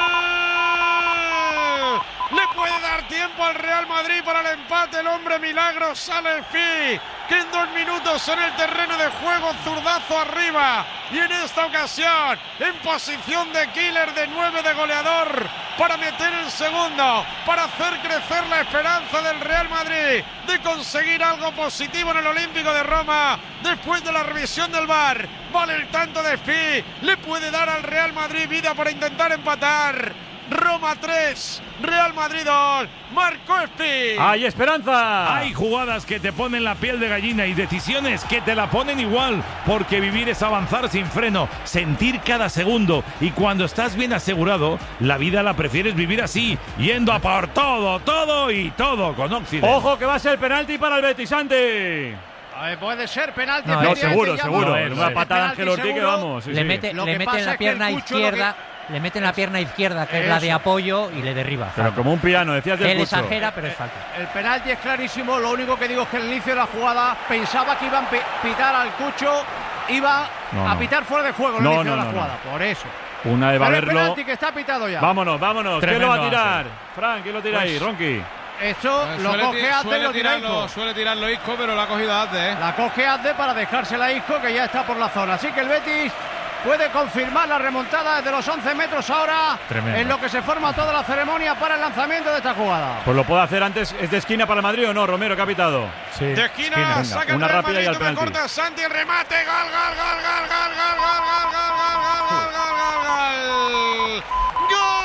Le puede dar tiempo al Real Madrid para el empate. El hombre milagro sale Fi, que en dos minutos en el terreno de juego, zurdazo arriba. Y en esta ocasión, en posición de killer, de nueve de goleador, para meter el segundo, para hacer crecer la esperanza del Real Madrid de conseguir algo positivo en el Olímpico de Roma. Después de la revisión del V A R, vale el tanto de Fi, le puede dar al Real Madrid vida para intentar empatar. Roma tres, Real Madrid dos, Marco Espi. ¡Hay esperanza! Hay jugadas que te ponen la piel de gallina y decisiones que te la ponen igual, porque vivir es avanzar sin freno, sentir cada segundo, y cuando estás bien asegurado, la vida la prefieres vivir así, yendo a por todo, todo y todo con Occident. ¡Ojo que va a ser penalti para el Betis, Santi! Eh, puede ser penalti. No, efectivamente, seguro, ya seguro. vamos. Una patada de Penalti Ángel Ortiz que seguro. vamos. sí, le sí. mete, Lo le que mete pasa en la es que pierna el Cucho lo izquierda, le mete en la pierna izquierda, que es la de Eso. apoyo, y le derriba. Pero como un piano, decías del Él Cucho. exagera, pero es falta. El penalti es clarísimo. Lo único que digo es que al inicio de la jugada pensaba que iban a pi- pitar al Cucho, iba No, a no. pitar fuera de juego el No, inicio no, de la no, jugada. Por eso. Una de Pero el Baberlo. penalti que está pitado ya. Vámonos, vámonos. ¿Quién Tremendo, lo va a tirar? Ángel. Frank, ¿quién lo tira Pues- ahí? Ronqui. Esto Eh, lo suele coge ti- Azde, suele lo tira tirarlo, Isco. suele tirarlo Isco, pero lo ha cogido Azde, ¿eh? La coge Azde para dejársela a Isco, que ya está por la zona. Así que el Betis puede confirmar la remontada desde los once metros ahora. Tremendo. En lo que se forma toda la ceremonia para el lanzamiento de esta jugada. Pues lo puede hacer antes. ¿Es de esquina para el Madrid o no? Romero, que ha pitado. Sí. De esquina, Venga, saca el una Real rápida y Madrid, al toca penalti. corta Santi, el remate, gol, gol, gol, gol, gol, gol, gol, gol, gol, gol, gol, gol, gol, gol, gol, gol.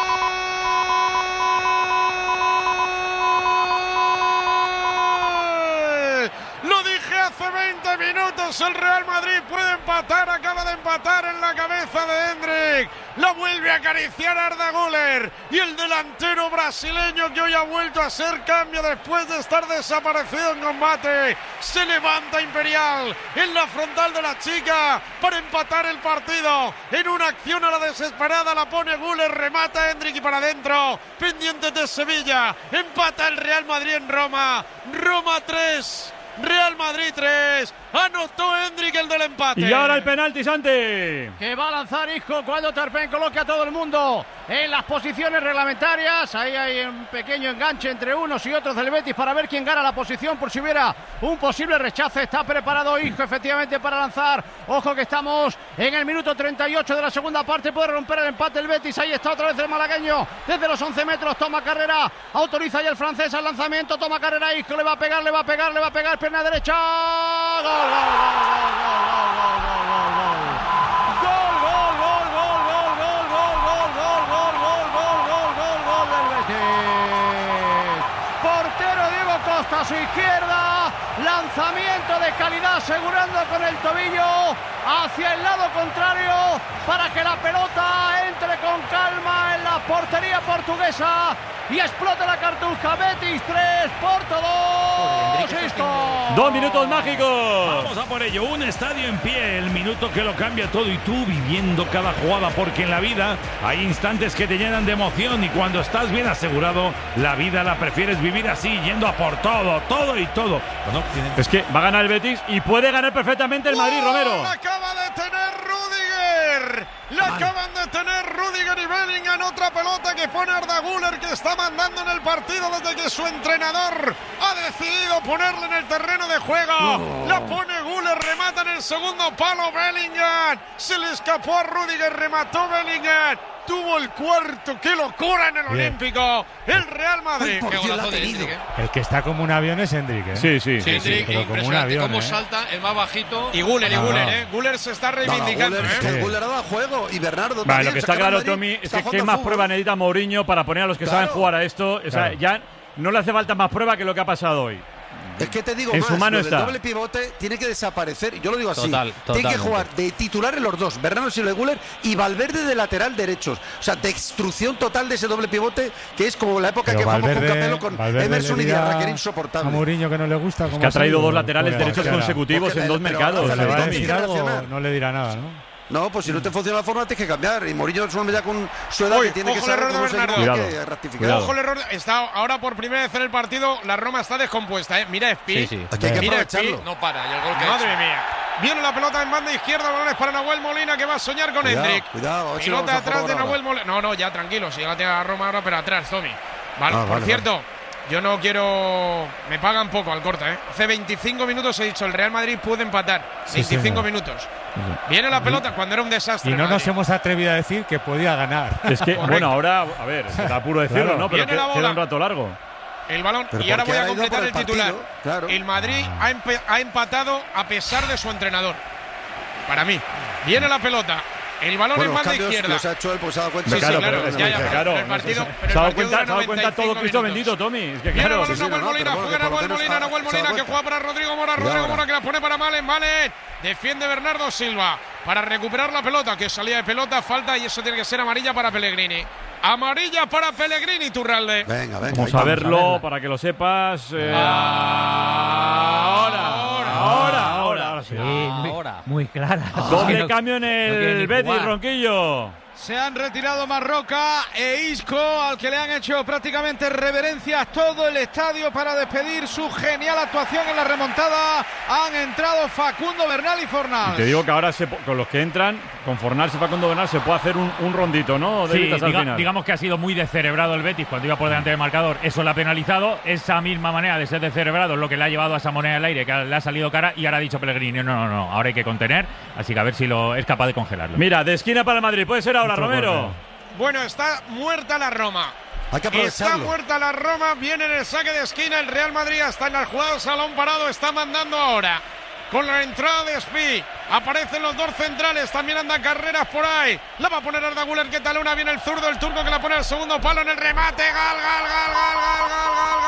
Lo dije hace veinte minutos, el Real Madrid puede empatar, acaba de empatar en la cabeza de Hendrik. La vuelve a acariciar Arda Güler y el delantero brasileño, que hoy ha vuelto a ser cambio después de estar desaparecido en combate, se levanta Imperial en la frontal de la chica para empatar el partido. En una acción a la desesperada la pone Güler, remata Hendrik y para adentro, pendiente de Sevilla. Empata el Real Madrid en Roma. Roma tres, Real Madrid tres. Anotó Hendrik el del empate. Y ahora el penalti, Santi. Que va a lanzar Isco cuando Tarpén coloque a todo el mundo en las posiciones reglamentarias. Ahí hay un pequeño enganche entre unos y otros del Betis para ver quién gana la posición por si hubiera un posible rechace. Está preparado Isco efectivamente para lanzar. Ojo que estamos en el minuto treinta y ocho de la segunda parte. Puede romper el empate el Betis. Ahí está otra vez el malagueño desde los once metros. Toma carrera. Autoriza ya el francés al lanzamiento. Toma carrera Isco. Le va a pegar, le va a pegar, le va a pegar. Pierna derecha. ¡Gol! ¡Gol, gol, gol, gol, gol, gol, gol! ¡Gol, gol, gol, gol, gol, gol, gol, gol, gol, gol, gol, gol, entrando con el tobillo hacia el lado contrario para que la pelota entre con calma en la portería portuguesa y explote la cartuja. Betis tres, Porto dos. Listo. Dos minutos mágicos. Vamos a por ello. Un estadio en pie, el minuto que lo cambia todo y tú viviendo cada jugada, porque en la vida hay instantes que te llenan de emoción y cuando estás bien asegurado, la vida la prefieres vivir así, yendo a por todo, todo y todo. Bueno, es que va a ganar el Betis y puede ganar perfectamente el Madrid, Romero. La acaba de tener Rüdiger. La acaban de tener Rüdiger y Bellingham. Otra pelota que pone Arda Güler, que está mandando en el partido desde que su entrenador ha decidido ponerle en el terreno de juego. Oh. La pone Güler, remata en el segundo palo Bellingham. Se le escapó a Rüdiger, remató Bellingham. Tuvo el cuarto, qué locura en el Bien. Olímpico. El Real Madrid. Ay, Qué Dios, golazo la de ha Hendrik, ¿eh? El que está como un avión es Hendrik, ¿eh? Sí, sí. Sí, sí, pero como un impresionante avión, cómo ¿eh? salta, el más bajito. Y Güler, y No, Güler, no. ¿eh? Güler se está No, no, reivindicando, Güler, es que ¿eh? Güler ha dado juego y Bernardo Vale, también. lo que está saca al claro, Madrid, Tommy, es está que jugando qué al más fútbol. prueba necesita Mourinho para poner a los que Claro. saben jugar a esto. O sea, Claro. ya no le hace falta más prueba que lo que ha pasado hoy. Es que te digo En más, su mano lo del está. doble pivote tiene que desaparecer. Yo lo digo así. Total, tiene que totalmente. jugar de titulares los dos, Bernardo Silva y Güler, y Valverde de lateral derechos. O sea, destrucción total de ese doble pivote, que es como la época Pero que jugamos con Valverde- Capello con Valverde Emerson le y dirá Diarra, que era a insoportable. Mourinho que no le gusta. Es que ha traído dos laterales derechos Pues, consecutivos Porque en le- dos pero mercados. ahora le va a Tommy. decir algo, Reaccionar. no le dirá nada, ¿no? No, pues si no te funciona la forma, tienes que cambiar. Y Mourinho es un hombre ya con su edad Uy, que tiene que ojo el saber error de cómo se Bernardo. equivoca, Cuidado. que rectificar. Cuidado. Ojo el error. Está ahora por primera vez en el partido. La Roma está descompuesta, ¿eh? Mira Spi. Sí, sí. Aquí hay que Mira aprovecharlo. Spi. No para, y el gol que ha Madre hecho. mía. Viene la pelota en banda izquierda, balones para Nahuel Molina, que va a soñar con Cuidado, Hendrik. cuidado, a ver si lo Pelota vamos a atrás de jugar Nahuel ahora. Molina. No, no, ya tranquilo, si ya la tiene la Roma ahora, pero atrás, Tommy. Vale, Ah, por vale, cierto, yo no quiero. Me pagan poco al corta, ¿eh? Hace veinticinco minutos he dicho, el Real Madrid puede empatar. Sí, veinticinco señor. minutos. Viene la pelota cuando era un desastre. Y el no nos Madrid. hemos atrevido a decir que podía ganar. Es que, Correcto. bueno, ahora, a ver, será puro decirlo, Claro. ¿no? Pero Viene que- la bola. queda un rato largo. El balón. Pero Y ahora porque voy a ahora ha ido completar por el el titular. partido, claro. El Madrid ha, empe- ha empatado a pesar de su entrenador. Para mí. Viene la pelota. El balón Bueno, en los banda cambios izquierda. los ha hecho él, pues se ha dado cuenta. Sí, sí, claro, claro, pero es ya, que, ya, pero- claro, pero el no sé, partido- se pero el ha dado partido cuenta, dura se ha dado cuenta todo noventa y Cristo cinco bendito, Tommy. Es que Viene el claro. balón sí, Nahuel no, no, Molina, pero bueno, juega que por lo Nahuel menos Molina, ha- Nahuel se ha Molina dado que cuenta. juega para Rodrigo Mora, Cuidado Rodrigo ahora. Mora que la pone para Malen, Malen. Defiende Bernardo Silva para recuperar la pelota, que salía de pelota, falta y eso tiene que ser amarilla para Pellegrini. Amarilla para Pellegrini, Turralde. Venga, venga. Vamos ahí a verlo verla. para que lo sepas. eh, Ah, ahora, ahora, ahora, ahora, ahora sí. Ahora. Muy clara. Doble No- cambio en no quiere el ni Betis, jugar. Ronquillo. Se han retirado Marroca e Isco, al que le han hecho prácticamente reverencias todo el estadio para despedir su genial actuación en la remontada. Han entrado Facundo Bernal y Fornals. Y te digo que ahora se po- con los que entran, con Fornals y Facundo Bernal, se puede hacer un, un rondito, ¿no? De Sí, vistas al diga- final. digamos que ha sido muy descerebrado el Betis cuando iba por delante del marcador. Eso le ha penalizado. Esa misma manera de ser descerebrado es lo que le ha llevado a esa moneda al aire, que le ha salido cara. Y ahora ha dicho Pellegrini, no, no, no, ahora hay que contener. Así que a ver si lo es capaz de congelarlo. Mira, de esquina para el Madrid. Puede ser ahora, Mucho Romero. bueno. Bueno, está muerta la Roma. Hay que Está aprovecharlo. muerta la Roma, viene en el saque de esquina, el Real Madrid está en la jugada, salón parado, está mandando ahora. Con la entrada de Spi, aparecen los dos centrales, también anda Carreras por ahí. La va a poner Arda Güler, que tal una, viene el zurdo, el turco que la pone al segundo palo en el remate. Gal, gal, gal, gal, gal, gal, gal,